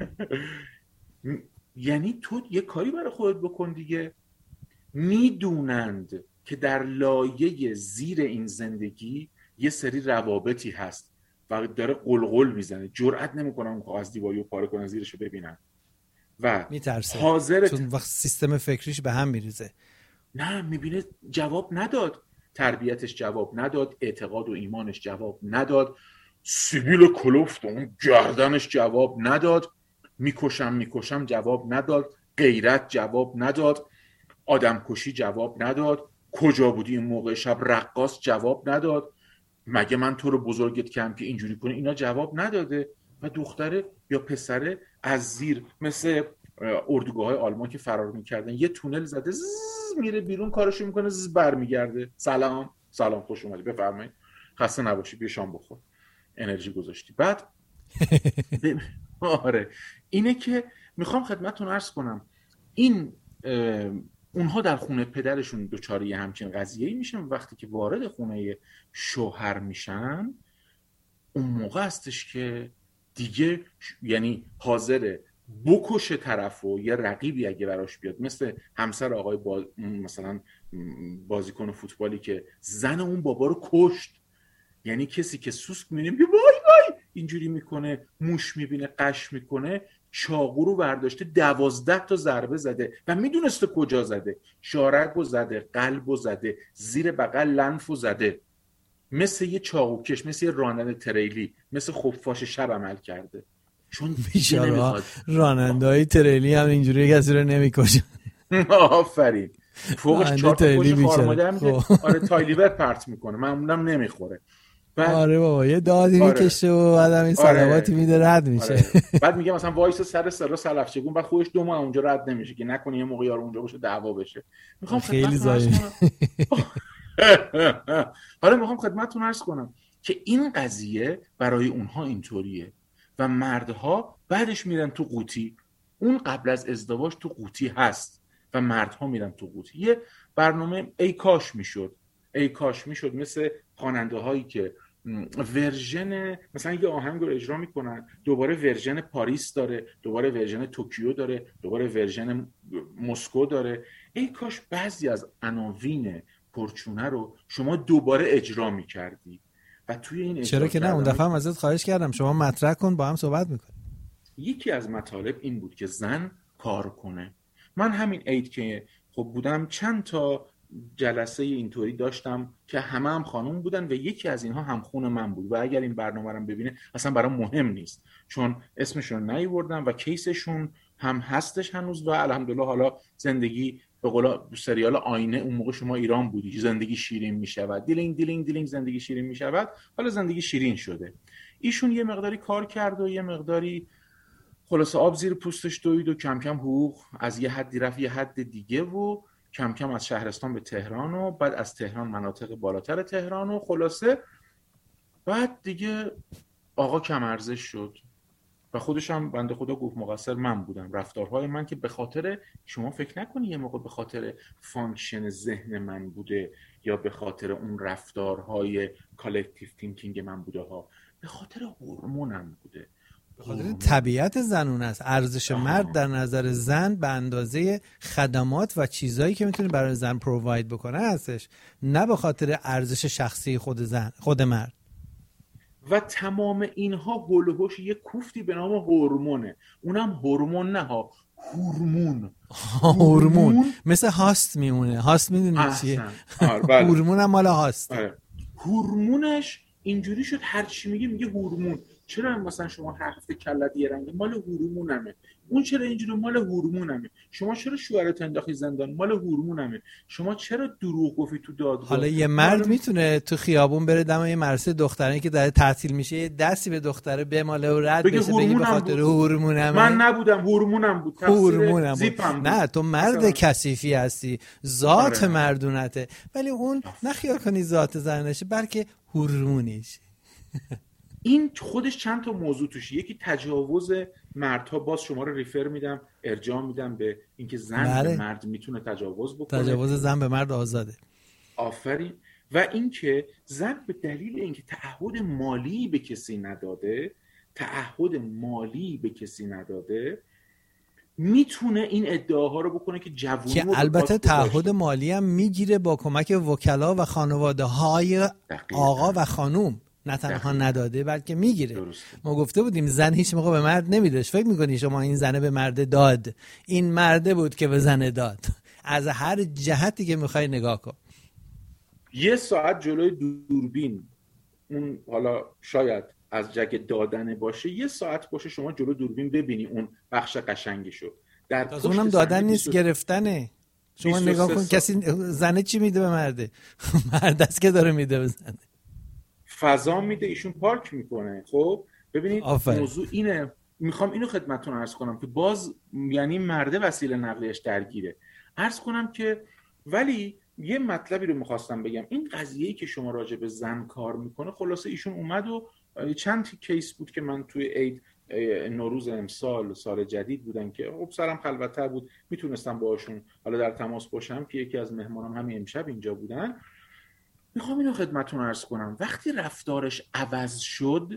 S3: یعنی تو یه کاری برای خودت بکن دیگه. میدونند که در لایه زیر این زندگی یه سری روابطی هست و داره قلقل میزنه، جرئت نمیکنن از دیواری رو پاره کنن زیرشو ببینن و
S1: میترسه
S3: حاضر
S1: چون وقت سیستم فکریش به هم میریزه.
S3: نه میبینه جواب نداد، تربیتش جواب نداد، اعتقاد و ایمانش جواب نداد، سیبیل کلفت اون گردنش جواب نداد، میکشم میکشم جواب نداد، غیرت جواب نداد، آدم کشی جواب نداد، کجا بودی این موقع شب رقاص جواب نداد، مگه من تو رو بزرگت کردم که اینجوری کنی، اینا جواب نداده. و دختره یا پسره از زیر مثل اردوگاه های آلمان که فرار میکردن یه تونل زده، زز میره بیرون، کارشو میکنه، زز برمیگرده، سلام سلام خوش اومدی بفرمایید خسته نباشی بیا شام بخور، انرژی گذاشتی. بعد آره اینه که میخوام خدمتتون عرض کنم این اونها در خونه پدرشون دوچاره یه همچین قضیه‌ای میشن، وقتی که وارد خونه شوهر میشن اون موقع هستش که دیگه یعنی حاضره بکشه طرفو، یه رقیبی اگه براش بیاد مثل همسر آقای باز... مثلا بازیکن فوتبالی که زن اون بابا رو کشت، یعنی کسی که سوسک میبینه وای وای اینجوری میکنه، موش میبینه قش میکنه، چاقو رو برداشته دوازده تا ضربه زده و میدونسته کجا زده، شارگو زده، قلبو زده، زیر بغل لنفو زده، مثل یه چاقوکش، مثل یه راننده تریلی، مثل خفاش شب عمل کرده. چون
S1: بیچاره راننده‌های تریلی هم اینجوری کسی رو نمیکشن.
S3: آفرین. فوقش چهار تا پشت خارماده هم آره تایلیور پرت میکنه، معمولا نمیخوره.
S1: بعد آره بابا یه دادی آره. میکشه و بعدم این صلواتی آره. میده رد میشه. آره.
S3: بعد میگه مثلا وایس سر سر سلفچگون، بعد خودش دو ماه اونجا رد نمیشه که نکنه یه موقع یارو اونجا باشه دعوا بشه. میخوام
S1: خیلی زایی.
S3: حالا میخوام خدمتتون عرض کنم که این قضیه برای اونها اینطوریه و مردها بعدش میرن تو قوطی. اون قبل از ازدواج تو قوطی هست و مردها میرن تو قوطی. یه برنامه ای کاش میشد ای کاش میشد مثل خواننده هایی که ورژن مثلا یه آهنگ رو اجرا میکنن، دوباره ورژن پاریس داره، دوباره ورژن توکیو داره، دوباره ورژن مسکو داره. ای کاش بعضی از عناوین پرچونه رو شما دوباره اجرا میکردی و توی این
S1: چرا که نه، اون دفعه هم ازت خواهش کردم شما مطرح کن با هم صحبت میکنیم.
S3: یکی از مطالب این بود که زن کار کنه. من همین عید که خب بودم چند تا جلسه اینطوری داشتم که همه هم خانوم بودن و یکی از اینها همخون من بود و اگر این برنامه رو ببینه اصلا برام مهم نیست چون اسمشون رو نیاوردم و کیسشون هم هستش هنوز و الحمدلله حالا زندگی به قول سریال آینه اون موقع شما ایران بودی زندگی شیرین میشود، دیلینگ دیلینگ دیلینگ زندگی شیرین میشود، حالا زندگی شیرین شده. ایشون یه مقداری کار کرد و یه مقداری خلاص آب زیر پوستش دوید و کم کم حقوق از یه حدی رفت یه حد دیگه و کم کم از شهرستان به تهران و بعد از تهران مناطق بالاتر تهران و خلاصه بعد دیگه آقا کم ارزش شد و خودش هم بنده خدا گفت مقصر من بودم، رفتارهای من که به خاطر شما فکر نکنی یه موقع به خاطر فانکشن ذهن من بوده یا به خاطر اون رفتارهای کالکتیو تینکینگ من بوده ها، به خاطر هورمونم بوده،
S1: به خاطر طبیعت زنون است. ارزش مرد در نظر زن به اندازه خدمات و چیزایی که میتونه برای زن پروواید بکنه هستش، نه به خاطر ارزش شخصی خود زن خود مرد.
S3: و تمام اینها هولوش یه کوفتی به نام هورمونه، اونم هورمون نه ها هورمون
S1: هورمون مثل هاست میمونه. هاست میدونی چیه؟ هورمون هم مال هاست.
S3: آره. هورمونش اینجوری شد هر چی میگه میگه هورمون. چرا مثلا شما هر هفته کلت یه رنگه مال هورمونمه، اون چرا اینجوری مال هورمونمه، شما چرا شوهرت انداختی زندان مال هورمونمه، شما چرا دروغ گفتی تو دادگاه.
S1: حالا یه مرد مال... میتونه تو خیابون بره دم یه مدرسه دخترانی که داره تعطیل میشه یه دستی به دختره بماله و رد بشه بگی به خاطر هورمونمه.
S3: من نبودم هورمونم بود،
S1: هورمونم بود. نه تو مرد مثلا... کثیفی هستی، ذات آره. مردونته، ولی اون نخیال کنی ذات زنشه بلکه هورمونیش.
S3: این خودش چند تا موضوع توش، یکی تجاوز مردها، باز شما رو ریفر میدم ارجاع میدم به اینکه زن بله. به مرد میتونه تجاوز بکنه،
S1: تجاوز زن به مرد آزاده.
S3: آفرین. و اینکه زن به دلیل اینکه تعهد مالی به کسی نداده تعهد مالی به کسی نداده میتونه این ادعاها رو بکنه که جوونی
S1: که البته تعهد مالی هم میگیره با کمک وکلا و خانواده های آقا و خانوم، نه تنها نداده بلکه میگیره. درسته. ما گفته بودیم زن هیچ موقع به مرد نمیدهش. فکر میکنی شما این زنه به مرد داد، این مرده بود که به زنه داد. از هر جهتی که میخوای نگاه کن.
S3: یه ساعت جلوی دوربین، اون حالا شاید از جک دادن باشه، یه ساعت باشه شما جلو دوربین ببینی اون بخش قشنگشو. در
S1: پشت اونم دادن نیست، گرفتنه. شما نگاه کن کسی زنه چی میده به مرده؟ مرد است که داره میده به زنه.
S3: فضا میده، ایشون پارک میکنه. خب ببینید
S1: آفر.
S3: موضوع اینه، میخوام اینو خدمتتون عرض کنم که باز یعنی مرده وسیله نقلیش درگیره. عرض کنم که ولی یه مطلبی رو میخواستم بگم، این قضیه‌ای که شما راجع به زن کار میکنه، خلاصه ایشون اومد و چند کیس بود که من توی عید نوروز امسال سال جدید بودن که خب سرم خلوت‌تر بود، میتونستم باهاشون حالا در تماس باشم که یکی از مهمانام همین امشب اینجا بودن. میخوام اینو خدمتتون عرض کنم، وقتی رفتارش عوض شد،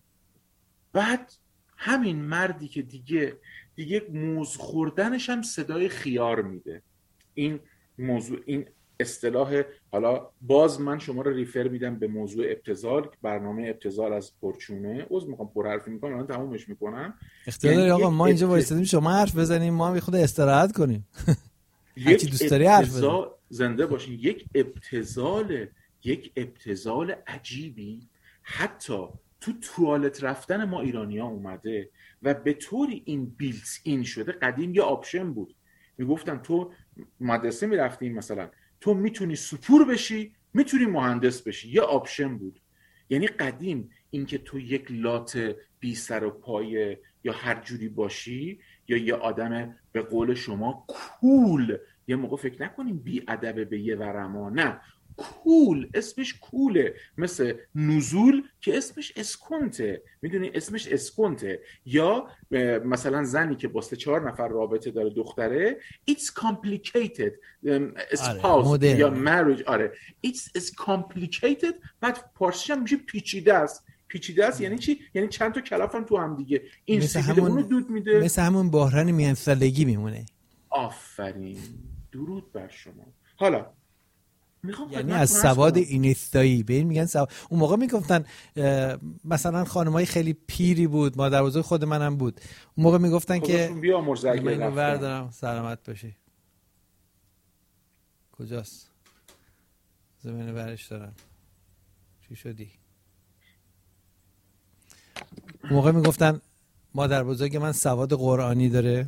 S3: بعد همین مردی که دیگه دیگه موز خوردنش هم صدای خیار میده. این موضوع، این اصطلاح، حالا باز من شما رو ریفر میدم به موضوع ابتذال، برنامه ابتذال از پرچونه. عذر میخوام پر حرفی میکنم، الان تمومش میکنم.
S1: اختیار داری آقا، ما اینجا وایسادیم شما حرف بزنیم، ما هم خود استراحت کنیم.
S3: یک دوست داری حرف بزن. زنده باشین. یک ابتذال یک ابتذال عجیبی حتی تو توالت رفتن ما ایرانی‌ها اومده و به طوری این بیلت این شده. قدیم یه آپشن بود، میگفتن تو مدرسه میرفتیم مثلا، تو میتونی سپور بشی، میتونی مهندس بشی، یه آپشن بود. یعنی قدیم اینکه تو یک لات بی سر و پایه یا هر جوری باشی، یا یه آدم به قول شما کول، یه موقع فکر نکنیم بی ادب به یه ورما، نه، کول، اسمش کوله، مثل نزول که اسمش اسکنته، میدونی اسمش اسکنته. یا مثلا زنی که با سه چهار نفر رابطه داره، دختره، it's complicated spouse یا marriage، آره it's is complicated. بعد پارسیش هم میشه پیچیده است. پیچیده است یعنی چی؟ یعنی چند تا کلف هم تو هم دیگه، این سیبیل اونو دود میده،
S1: مثل همون بحران میان سالگی میمونه.
S3: آفرین، درود بر شما. حالا
S1: یعنی از سواد اینستایی به این میگن سواد. اون موقع میگفتن مثلا خانمای خیلی پیری بود، مادر بزرگ خود منم بود، اون موقع میگفتن که
S3: بیا مرزگی
S1: من بردارم سلامت باشی. کجاست؟ زمین برش دارم. چی شدی؟ اون موقع میگفتن مادر بزرگ من سواد قرآنی داره.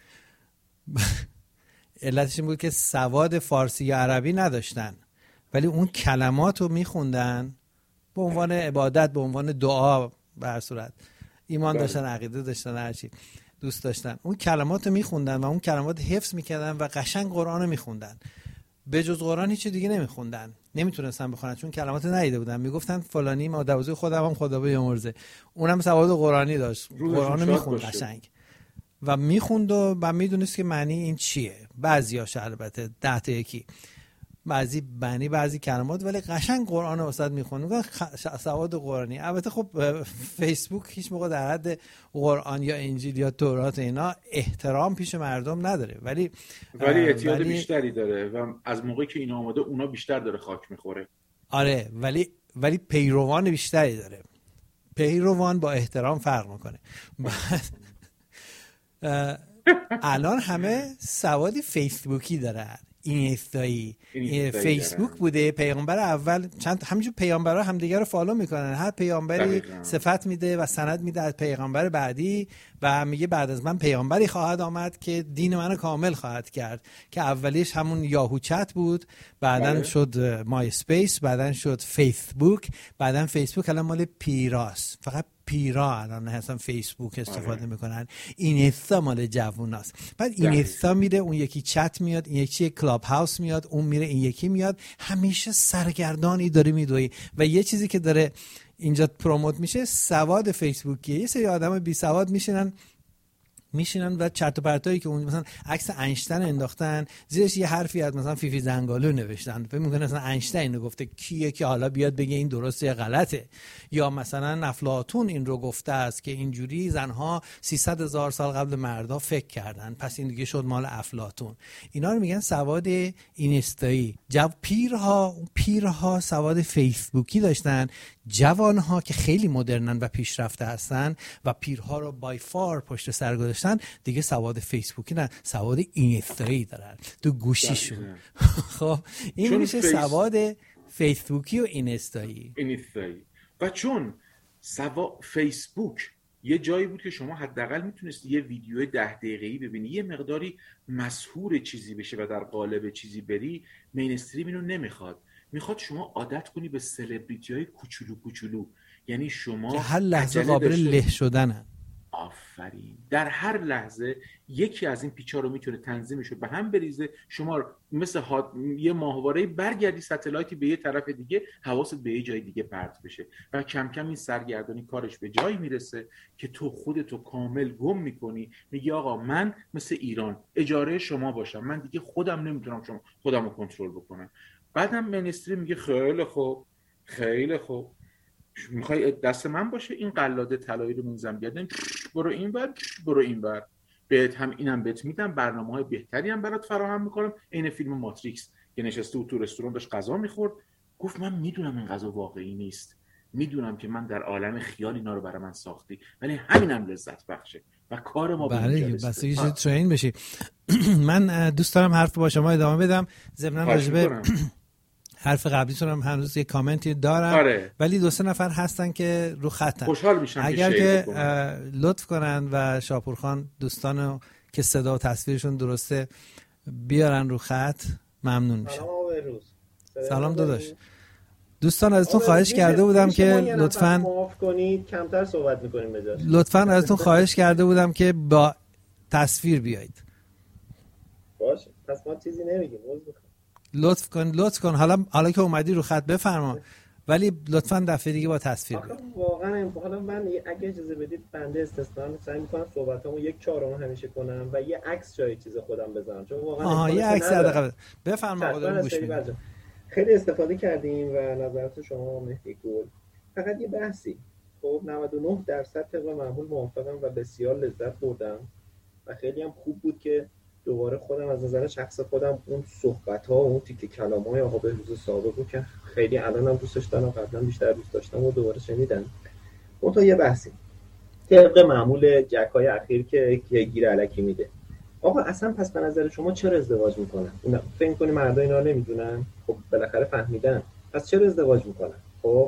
S1: علتش این بود که سواد فارسی یا عربی نداشتن، ولی اون کلمات رو میخوندن به عنوان عبادت، به عنوان دعا، به هر صورت ایمان داشتن، عقیده داشتن، هرچی دوست داشتن، اون کلمات رو میخوندن و اون کلمات حفظ میکردن و قشنگ قرآن رو میخوندن. به جز قرآن هیچ دیگه نمیخوندن، نمیتونستن بخونن چون کلمات ندیده بودن. میگفتن فلانی مادر بزرگ خودم هم خدا بیامرزه، اونم سواد قرآنی داشت، قرآن رو میخوند قشنگ و میخوند و بعد میدونست که معنی این چیه. بعضیاش البته ده تا یکی، بعضی معنی بعضی کلمات، ولی قشنگ قرآن رو واسط میخوند. سواد قرآنی. البته خب فیسبوک هیچ موقع در حد قرآن یا انجیل یا تورات اینا احترام پیش مردم نداره، ولی
S3: ولی اعتیاد ولی... بیشتری داره و از موقعی که اینا آمده اونا بیشتر داره خاک میخوره.
S1: آره، ولی ولی پیروان بیشتری داره. پیروان با احترام فرق میکنه. الان همه سواد فیسبوکی دارن، اینستایی. فیسبوک دارن. بوده پیامبر اول، چند همینجور پیامبرها همدیگه رو فالو میکنن، هر پیامبری صفت میده و سند میده از پیامبر بعدی و میگه بعد از من پیامبری خواهد آمد که دین منو کامل خواهد کرد، که اولیش همون یاهو چت بود، بعدن شد مای اسپیس، بعدن شد فیسبوک، بعدن فیسبوک الان مال پیراست، فقط پیرا الان اصلا فیسبوک استفاده آره. میکنن. اینستا مال جووناست. بعد اینستا میره اون یکی چت میاد، این یکی کلاب هاوس میاد، اون میره این یکی میاد، همیشه سرگردانی داره میدوی و یه چیزی که داره اینجا پروموت میشه سواد فیسبوکیه. یه سری آدم بی سواد میشینن میشینن و چرت و پرتایی که اون مثلا عکس اینشتین انداختن، زیرش یه حرفی از مثلا فیفی زنگالو نوشتن، فکر می‌کنن مثلا اینشتین رو گفته، کیه که حالا بیاد بگه این درسته یا غلطه. یا مثلا افلاطون این رو گفته است که اینجوری زنها سیصد هزار سال قبل مردا فکر کردن، پس این دیگه شد مال افلاطون. اینا رو میگن سواد اینستایی. جو پیرها پیرها سواد فیسبوکی داشتن، جوانها که خیلی مدرنن و پیشرفته هستن و پیرها رو بای فار پشت سر گذاشتن دیگه سواد فیسبوکی نه، سواد اینستایی دارن تو گوشیشون. خب این میشه فیس... سواد فیسبوکی و اینستایی
S3: اینستایی و چون سوا فیسبوک یه جایی بود که شما حداقل میتونستی یه ویدیو ده دقیقه‌ای ببینی، یه مقداری مسحور چیزی بشه و در قالب چیزی بری. مینستریم اینو نمیخواد، میخواد شما عادت کنی به سلبریتی‌های کوچولو کوچولو، یعنی شما
S1: که هر لحظه قابل له شدنن.
S3: آفرین. در هر لحظه یکی از این پیچا رو میتونه تنظیمش رو به هم بریزه، شما مثل هاد... یه ماهواره برگردی ستلایتی به یه طرف دیگه، حواست به یه جای دیگه پرت بشه و کم کم این سرگردانی کارش به جایی میرسه که تو خودتو کامل گم میکنی. میگی آقا من مثل ایران اجاره شما باشم، من دیگه خودم نمیتونم شما خودم رو کنترل بکنم. بعدم مینستریم میگه خیلی خوب خیلی خوب، میخوای دست من باشه، این قلاده طلایی رو میزنم گردن، برو این ور برو این ور، بهت هم اینم بهت میدم، برنامه‌های بهتری هم برات فراهم میکنم. این فیلم ماتریکس که نشسته بود تو رستوران داشت غذا میخورد، گفت من میدونم این غذا واقعی نیست، میدونم که من در عالم خیال اینا رو برای من ساختی، ولی همینم لذت بخشه و کار ما
S1: بله بس یه چیز ترین بشی. من دوست دارم حرف با شما ادامه بدم، ضمن راجبه حرف قبلیتون هم هنوز یه کامنتی دارم.
S3: آره.
S1: ولی دو سه نفر هستن که رو خطن،
S3: خوشحال میشم
S1: اگر که لطف کنن و شاپورخان دوستانو که صدا و تصویرشون درسته بیارن رو خط ممنون میشم. سلام داداش. دوستان ازتون خواهش کرده بودم که لطفاً
S4: معاف کنید کمتر صحبت می‌کنیم بجاش.
S1: لطفاً ازتون خواهش کرده بودم که با تصویر بیایید.
S4: باشه پس ما چیزی نمیگیم.
S1: لطف کن لطف کن حالا حالا که اومدی رو خط بفرما، ولی لطفاً دفعه دیگه با تصویر بیاد.
S4: واقعا حالا من اگه اجازه بدید بنده استثنا سعی می‌کنم صحبتامو یک چهارم همیشه کنم و یه عکس جای چیز خودم بذارم، چون واقعا
S1: آها یه عکس حداقل بفرما خودم گوش میدم.
S4: خیلی استفاده کردیم و نظرات شما مهدی گل. فقط یه بحثی، خب نود و نه درصد طبق معمول موافقم و بسیار لذت بردم و خیلی هم خوب بود که دوباره خودم از نظر شخص خودم اون صحبت‌ها و اون تیکه کلام‌های آقا بهروز سابق بود که خیلی الانم دوستش دارم، قبلا بیشتر دوست داشتم و دوباره شنیدم. اون تا یه بحثی طبق معمول جک‌های اخیر که گیر الکی میده. آقا اصلا پس به نظر شما چرا ازدواج میکنن؟ اینا فکر می‌کنی مردا اینا رو نمیدونن؟ خب بالاخره فهمیدن. پس چرا ازدواج میکنن؟ خب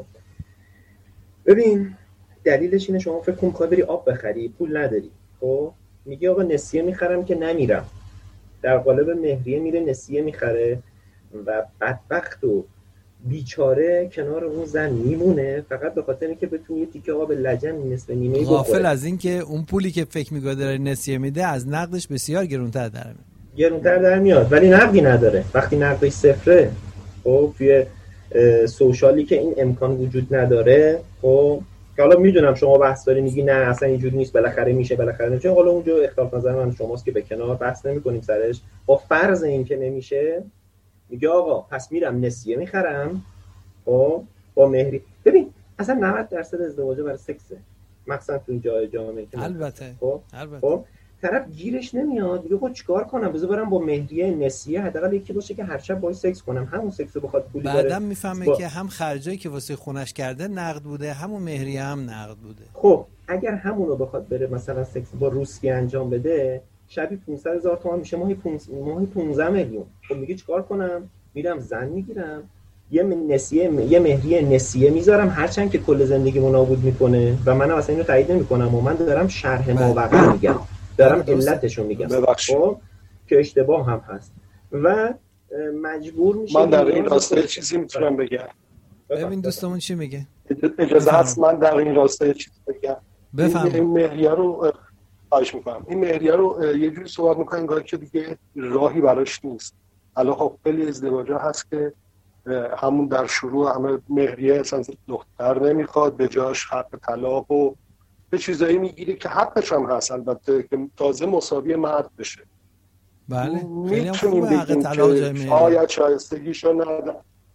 S4: ببین دلیلش اینه شما فکر کن می‌خوای بری آب بخری، پول نداری. خب میگی آقا نسیه میخرم که نمیرم. در قالب مهریه میره نسیه میخره و بدبخت و بیچاره کنار اون زن میمونه فقط به خاطر اینکه بتونه یه تیکه آب لجن نصف نیمه‌ای بخوره.
S1: غافل از این که اون پولی که فکر می‌کنه داره نسیه میده از نقدش بسیار گرونتر در میاد.
S4: گرونتر در میاد ولی نقدی نداره. وقتی نقدش صفره، خب توی سوشالی که این امکان وجود نداره، خب که حالا میدونم شما بحث داری میگی نه اصلا اینجوری نیست، بالاخره میشه بالاخره نمیشه، حالا اونجا اختلاف نظر من شماست که به کنار بحث نمی‌کنیم سرش. با فرض این که نمیشه میگه آقا پس میرم نسیه میخرم خب با مهری. ببین اصلا نود درصد ازدواج برای سکسه، مخصوصا تو جای جامعه که
S1: البته
S4: خب
S1: البته
S4: خب طرف گیرش نمیاد میگه خب چیکار کنم بذار برم با مهریه نسیه حداقل یکی باشه که هر شب باهاش سکس کنم، همون سکسو بخواد پولی داره.
S1: بعدم میفهمه با... که هم خرجایی که واسه خونش کرده نقد بوده، همون مهریه هم نقد بوده.
S4: خب اگر همونو بخواد بره مثلا سکس با روسیه انجام بده شبی پانصد هزار تومان میشه، ماهی ماهی پانزده میلیون. خب میگه چیکار کنم؟ میرم زن میگیرم یه نسیه یه مهریه نسیه میذارم هرچند که کل زندگیمو نابود میکنه و منم اصلا اینو تایید نمیکنم و من دارم شرح ماوقع میگم، دارم علتشو میگم خب که اشتباه هم هست و مجبور میشه.
S2: من در این راسته چیزی میتونم بگم.
S1: ببین دوستمون چی میگه؟
S2: اجازه هست من در این راسته چیزی بگم؟
S1: بفهم.
S2: این مهریه رو خواهش میکنم. این مهریه رو یه جوری صحبت میکنن انگار که دیگه راهی براش نیست. الان خب خیلی ازدواجا هست که همون در شروع همه مهریه اصلا دختر نمیخواد، به جاش حق طلاق و به چیزایی میگیره که حقش هم هست البته که تازه مساوی مرد بشه.
S1: بله خیلی هم خوبه حق طلاق جای مهریه.
S2: شاید شایستگیشو ندن.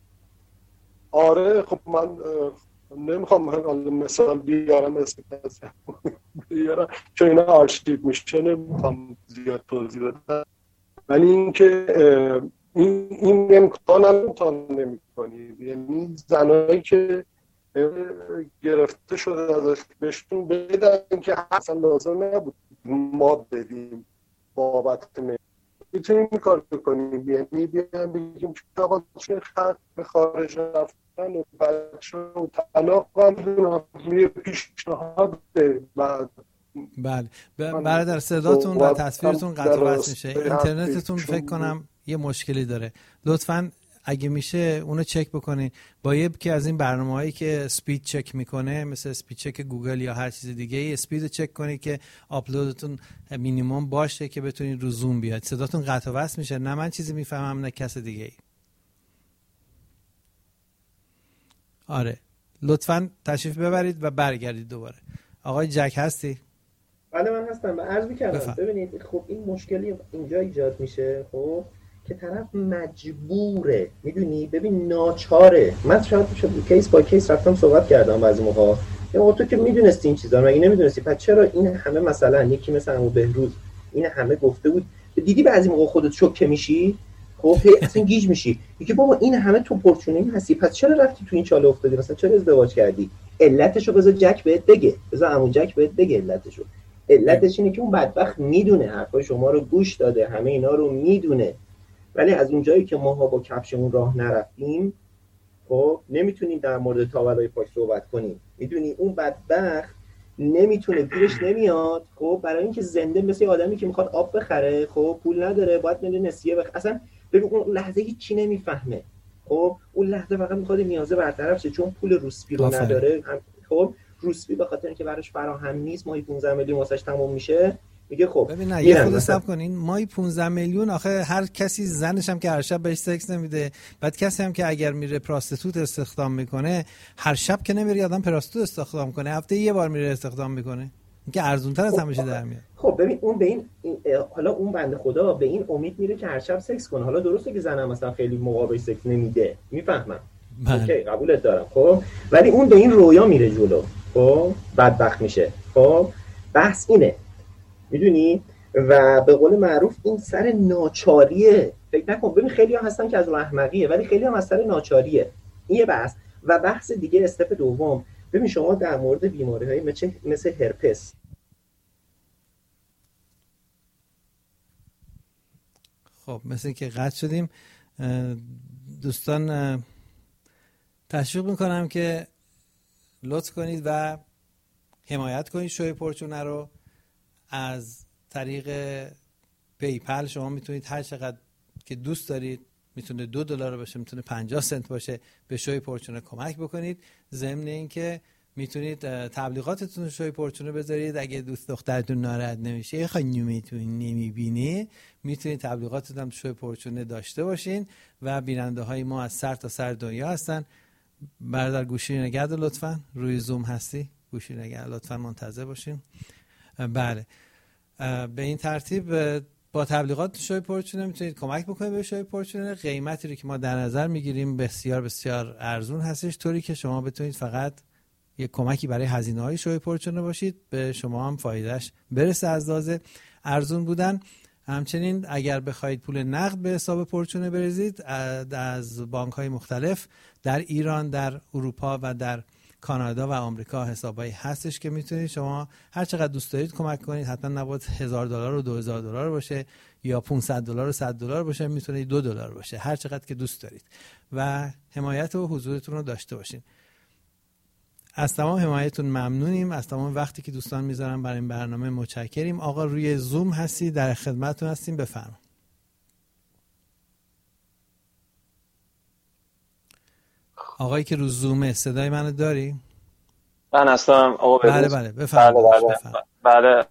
S2: آره خب من نمیخوام مثال بیارم اسم کسی بیارم چون اینا آرشیو میشه، نمیخوام زیاد توضیح بدم، ولی اینکه این این امکان هم امتحان نمی کنید. یعنی زنایی که گرفته شده ازش بهشون بدن که اصلا لازم نبود ما بدیم بابت میتونیم این کار بکنیم، یعنی بیان بگیم که آقا چه خط به خارج رفتن و بچه و طلاق هم میره پیشنهاد بعد.
S1: بله برادر صداتون و تصویرتون قطع و وصل میشه، اینترنتتون فکر کنم یه مشکلی داره. لطفاً اگه میشه اونو چک بکنین با یکی از این برنامه‌هایی که اسپید چک میکنه، مثل اسپید چک گوگل یا هر چیز دیگه ای، اسپید رو چک کنید که آپلودتون مینیمم باشه که بتونید رو زوم بیاد. صداتون قطع و وصل میشه، نه من چیزی میفهمم نه کس دیگه ای. آره لطفاً تشریف ببرید و برگردید دوباره. آقای جک هستی؟
S4: بله من هستم. و عرض می‌کردم
S1: بفهم.
S4: ببینید خب این مشکلی اینجا ایجاد میشه خب که طرف مجبوره، میدونی، ببین ناچاره. من شاید شد کیس با کیس رفتم صحبت کردم بعضی موقع، یا تو که میدونستی این چیزا، مگه نمیدونستی؟ پس چرا این همه مثلا یکی مثلا ابو بهروز این همه گفته بود، دیدی بعضی موقع خودت شوکه میشی، خب اصلا گیج میشی، میگه بابا این همه تو پورچونی هستی، پس چرا رفتی تو این چاله افتادی؟ مثلا چرا ازدواج کردی؟ علتشو بذار جک بهت بگه، بذار عمو جک بهت بگه علتشو. علتش اینه که اون بدبخت میدونه حرفای شما رو گوش داده، همه اینا رو میدونه، ولی از اونجایی که ماها با کفشمون راه نرفتیم خب نمیتونیم در مورد تاولای پاک صحبت کنیم. میدونی اون بدبخت نمیتونه، گیرش نمیاد خب، برای اینکه زنده مثل آدمی که میخواد آب بخره خب پول نداره، باید بده نسیه بخره. اصلا ببین اون لحظه هیچی نمیفهمه خب، اون لحظه فقط میخواد نیازه برطرف شه، چون پول روسپی رو
S1: آفره.
S4: نداره خب. روسپی به خاطر اینکه براش فراهم نیست، ماهی پانزده میلیون واسش تموم میشه، میگه خب
S1: ببین نه یه خود حساب کنین، ماهی پانزده میلیون، آخه هر کسی زنش هم که هر شب بهش سکس نمیده، بعد کسی هم که اگر میره پراستیتوت استخدام میکنه هر شب که نمیره آدم پراستیتوت استخدام کنه، هفته یه بار میره استخدام میکنه، اینکه ارزونتر از همه چی در میاد.
S4: خب ببین اون به این حالا اون بنده خدا به این امید میره که هر شب سکس کنه. حالا درسته که زنم مثلا خیلی مقابل سکس نمیده، میفهمم، اوکی قبولت دارم خب، ولی اون به این رویا میره جلو خب، بدبخت میشه خب. بحث اینه میدونی، و به قول معروف این سر ناچاریه. فکر نکن، ببین خیلی ها هستن که از احمقیه، ولی خیلی هم از سر ناچاریه. این یه بحث. و بحث دیگه استپ دوم، ببین شما در مورد بیماری‌های مثل مثل هرپس،
S1: خب مثل که قطع شدیم دوستان، تشویق میکنم که لطف کنید و حمایت کنید شوی پورچونه رو. از طریق پیپل شما میتونید هر چقدر که دوست دارید، میتونه دو دلار باشه، میتونه پنجاه سنت باشه، به شوی پورچونه کمک بکنید. ضمن اینکه میتونید تبلیغاتتون رو شوی پورچونه بذارید. اگه دوست دخترتون ناراحت نمیشه، یه خانومتون نمیبینه، میتونید تبلیغاتتون هم شوی پورچونه داشته باشین و بیننده های ما از سر تا سر دنیا هستن. برادر گوشی نگه دار لطفا، روی زوم هستی، گوشی نگه لطفا منتظر باشین. بله به این ترتیب با تبلیغات شوی پورچونه میتونید کمک بکنید به شوی پورچونه. قیمتی رو که ما در نظر میگیریم بسیار بسیار ارزون هستش، طوری که شما بتونید فقط یک کمکی برای هزینه های شوی پورچونه باشید، به شما هم فایدهش برسه از لحاظ ارزون بودن. همچنین اگر بخواید پول نقد به حساب پورچونه بریزید، از بانک های مختلف در ایران، در اروپا و در کانادا و آمریکا حسابایی هستش که میتونید شما هر چقدر دوست دارید کمک کنید. حتما نباید هزار دلار و دو هزار دلار باشه یا پانصد دلار و صد دلار باشه، میتونه دو دلار باشه، هر چقدر که دوست دارید و حمایت و حضورتون رو داشته باشین. از تمام حمایتتون ممنونیم، از تمام وقتی که دوستان میذارن برای این برنامه متشکریم. آقا روی زوم هستی، در خدمتتون هستیم، بفرمایید. آقایی که رو زومه، صدای منو داری؟
S5: من هستم آقا بهروز.
S1: بله بله بفرمایید.
S5: بله بله,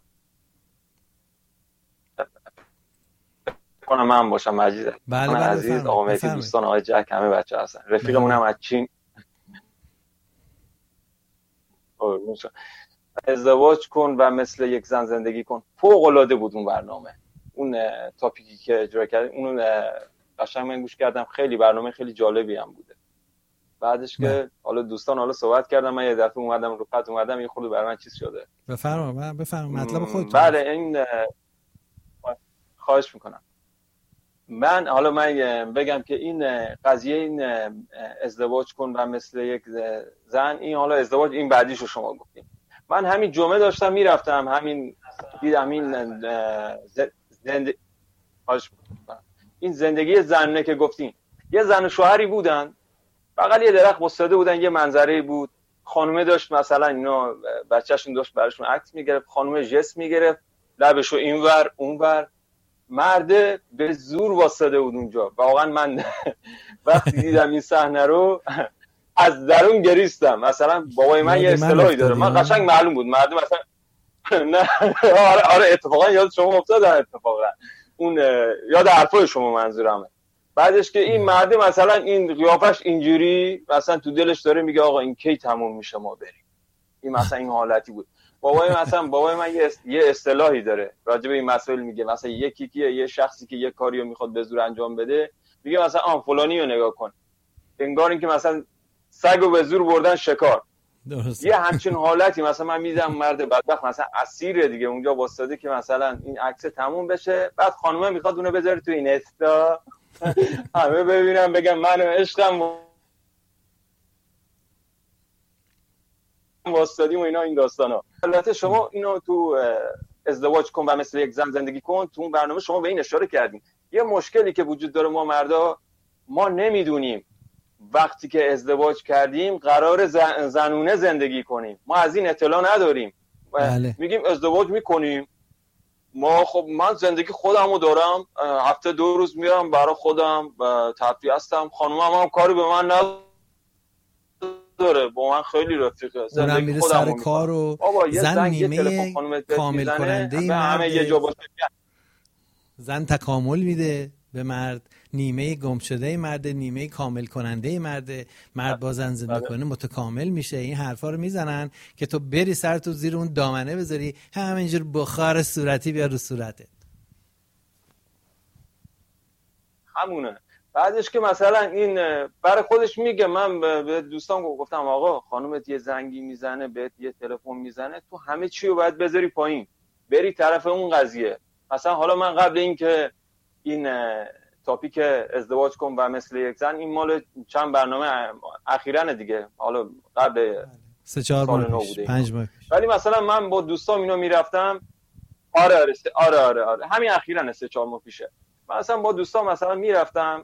S5: بله. کنم من باشم مجید.
S1: بله بله
S5: عزیز آقا مهدی، دوستان آقای جک، همه بچه هستن. رفیقمون هم از چین. ازدواج کن و مثل یک زن زندگی کن، فوق العاده بود اون برنامه. اون تاپیکی که اجرا کردیم اون قشنگ من گوش کردم، خیلی برنامه خیلی جالبی هم بوده. بعدش که حالا دوستان حالا صحبت کردم، من یه دفعه اومدم رو خط اومدم، یه خورده برای من چیز شده.
S1: بفرمایید بفرمایید مطلب خودتون.
S5: بله این خواهش میکنم. من حالا من بگم که این قضیه این ازدواج کن و مثل یک زن، این حالا ازدواج این بعدیشو شما گفتیم. من همین جمعه داشتم میرفتم، همین دیدم این زند خواهش میکنم این زندگی زنونه که گفتین، یه زن و شوهری بودن، بغل یه درخت واسطه بودن، یه منظره بود، خانومه داشت مثلا اینا بچه‌شون داشت براشون عکس میگرفت، خانومه ژست میگرفت، لبشو اینور اونور، مرده به زور واسطه بود اونجا. واقعا من وقتی دیدم این صحنه رو از درون گریستم. مثلا بابای من یه اصطلاحی داره، من قشنگ معلوم بود مرده مثلا نه آره آره اتفاقا یاد شما افتاد، اتفاقا اون یاد حرفای شما منظورمه. بعدش که این مرده مثلا این قیافش اینجوری مثلا تو دلش داره میگه آقا این کی تموم میشه ما بریم. این مثلا این حالتی بود. بابای مثلا بابای من یه یه اصطلاحی داره راجع به این مسائل میگه، مثلا یکی که یه شخصی که یه کاریو میخواد به زور انجام بده میگه مثلا آن فلانی رو نگاه کن، انگار اینکه مثلا سگو به زور بردن شکار. درسته. یه همچین حالتی مثلا من میدم مرد بدبخت مثلا اسیر دیگه اونجا واسطه که مثلا این عکس تموم بشه، بعد خانومه میخواد اونو بذاره تو این استا همه ببینم بگم من عشقم واسطادیم و اینا این داستانا. البته شما اینو تو ازدواج کن و مثل یک زن زندگی کن تو اون برنامه شما به این اشاره کردیم. یه مشکلی که وجود داره ما مردا، ما نمیدونیم وقتی که ازدواج کردیم قرار زن، زنونه زندگی کنیم، ما از این اطلاع نداریم. بله. میگیم ازدواج میکنیم، ما خب من زندگی خودمو دارم، هفته دو روز میرم برای خودم تفریح هستم، خانومم هم کاری به من نداره، با من خیلی رفیقه،
S1: زندگی میره سر کار و زن نیمه کامل کننده ای مرد، زن تکامل میده به مرد، نیمه گم شده مرد، نیمه کامل کننده مرد، مرد با زن زندگی کنه متکامل میشه. این حرفا رو میزنن که تو بری سر تو زیر اون دامنه بذاری همینجور بخار صورتی بیا رو صورتت.
S5: همونه. بعدش که مثلا این برای خودش میگه، من به دوستان گفتم آقا خانومت یه زنگی میزنه بهت یه تلفن میزنه، تو همه چی رو باید بذاری پایین بری طرف اون قضیه. مثلا حالا من قبل این که این تاپیک ازدواج کن و مثل یک زن این مال چند برنامه اخیراً دیگه، حالا قبل
S1: سه چهار ماه پیش پنج ماه پیش،
S5: ولی مثلا من با دوستام اینو میرفتم. آره آره آره آره, آره. همین اخیراً سه چهار ماه پیشه. مثلا با دوستام مثلا میرفتم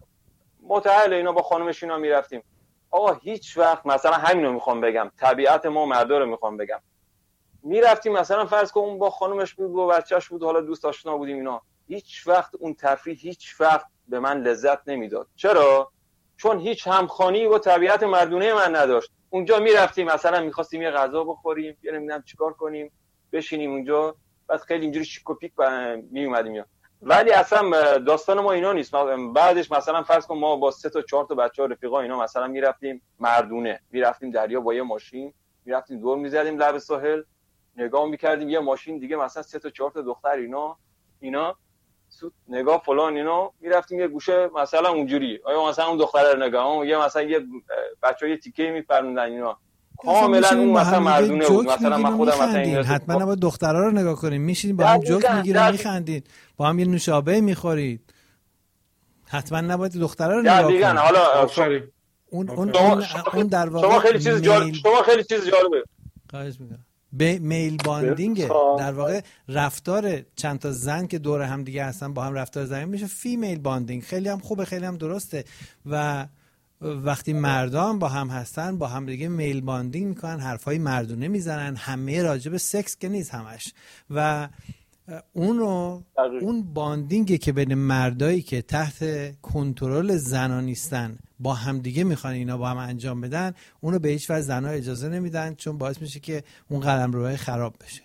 S5: متأهل اینا با خانمش اینا میرفتیم. آقا هیچ وقت مثلا همینو میخوام بگم، طبیعت ما مردا رو میخوام بگم، میرفتیم مثلا فرض کن اون با خانمش بود با بچه‌ش بود، حالا دوست آشنا بودیم اینا، هیچ وقت اون تفریح هیچ وقت به من لذت نمیداد. چرا؟ چون هیچ همخوانی با طبیعت مردونه من نداشت. اونجا میرفتیم مثلا میخواستیم یه غذا بخوریم، یا نمیدونم چیکار کنیم، بشینیم اونجا، بعد خیلی اینجوری شیک و پیک می اومدیم. ولی اصلا داستان ما اینا نیست. بعدش مثلا فرض کن ما با سه تا چهار تا بچه‌ها رفیقا اینا مثلا میرفتیم مردونه، میرفتیم دریا با یه ماشین، میرفتیم دور میزدیم لب ساحل، نگاه میکردیم یه ماشین دیگه مثلا سه تا چهار تا دختر اینا اینا نگاه فلان اینا، میرفتیم یه گوشه مثلا اونجوری، آیا مثلا اون دختره رو نگاه، اون یه مثلا یه بچه‌ها یه تیکه میپروندن اینا، کاملا اون مثلا مردونه بود. مثلا من خودم مثلا این
S1: حتما نباید دخترا رو نگاه کنیم، میشینیم با هم جوک میگیریم میخندید، با هم یه نوشابه میخورید، حتما نباید دخترا رو نگاه کنیم.
S5: حالا
S1: اون اون اون, اون در واقع
S5: شما خیلی چیز جالب شما خیلی چیز جالبه
S1: خواهش می‌کنم. به میل باندینگ در واقع رفتار چند تا زن که دور هم دیگه هستن با هم رفتار زمین میشه فیمیل باندینگ. خیلی هم خوبه، خیلی هم درسته. و وقتی مردان با هم هستن با هم دیگه میل باندینگ میکنن، حرفای مردونه میزنن، همه راجع به سکس که نیست همش. و اونو اون باندینگی که بین مردایی که تحت کنترل زنا نیستن با هم دیگه میخوان اینا با هم انجام بدن، اونو به هیچ وجه زنا اجازه نمیدن، چون باعث میشه که اون قلمروهای خراب بشه.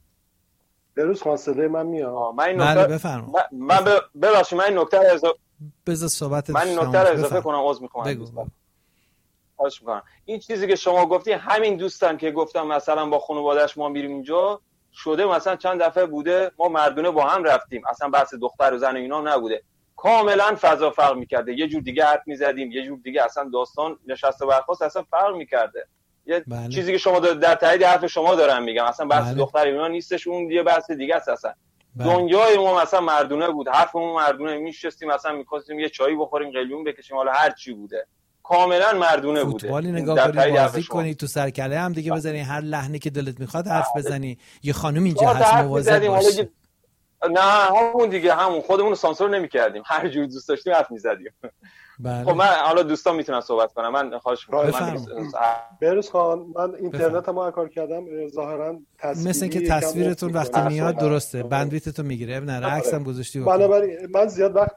S2: بروز خاصله من میام.
S5: من این نکته بفرمایید. من ببخشید من این نکته رو اضافه
S1: بذار صحبت
S5: من این نکته رو اضافه کنم، عذر میخوام. بگو. خواهش میکنم. این چیزی که شما گفتی، همین دوستان که گفتم مثلا با خانواده‌اش ما میریم اینجا شده، مثلا چند دفعه بوده ما مردونه با هم رفتیم، اصلا بحث دختر و زن و اینا نبوده، کاملا فضا فرق میکرده، یه جور دیگه حرف میزدیم، یه جور دیگه اصلا داستان نشست و برخاست اصلا فرق میکرده. یه بله. چیزی که شما در تایید حرف شما دارم میگم، اصلا بحث بله. دختر اینا نیستش، اون یه بحث دیگه است. اصلا بله. دنیای ما مثلا مردونه بود، حرفمون مردونه، میشستیم مثلا می‌خواستیم یه چایی بخوریم، قلیون بکشیم، حالا هر چی بوده کاملا مردونه بوده.
S1: فوتبالی نگاه کنی، بازی کنی، تو سرکله هم دیگه بزنی، هر لحنی که دلت میخواد حرف بزنی. یه خانم اینجا هست مواظب باش.
S5: نه همون دیگه، همون خودمون رو سانسور نمی‌کردیم، هر جور دوست داشتیم حرف می‌زدیم.
S1: بله.
S5: خب من حالا دوستان میتونن صحبت کنم، من خواهش می‌کنم.
S2: بهروز خان من اینترنت ما کار کردم ظاهرا تصویری
S1: مثل که تصویرتون وقتی میاد درسته، بندویتتون میگیره، اب نه عکسم گذاشتی.
S2: بنابراین من زیاد وقت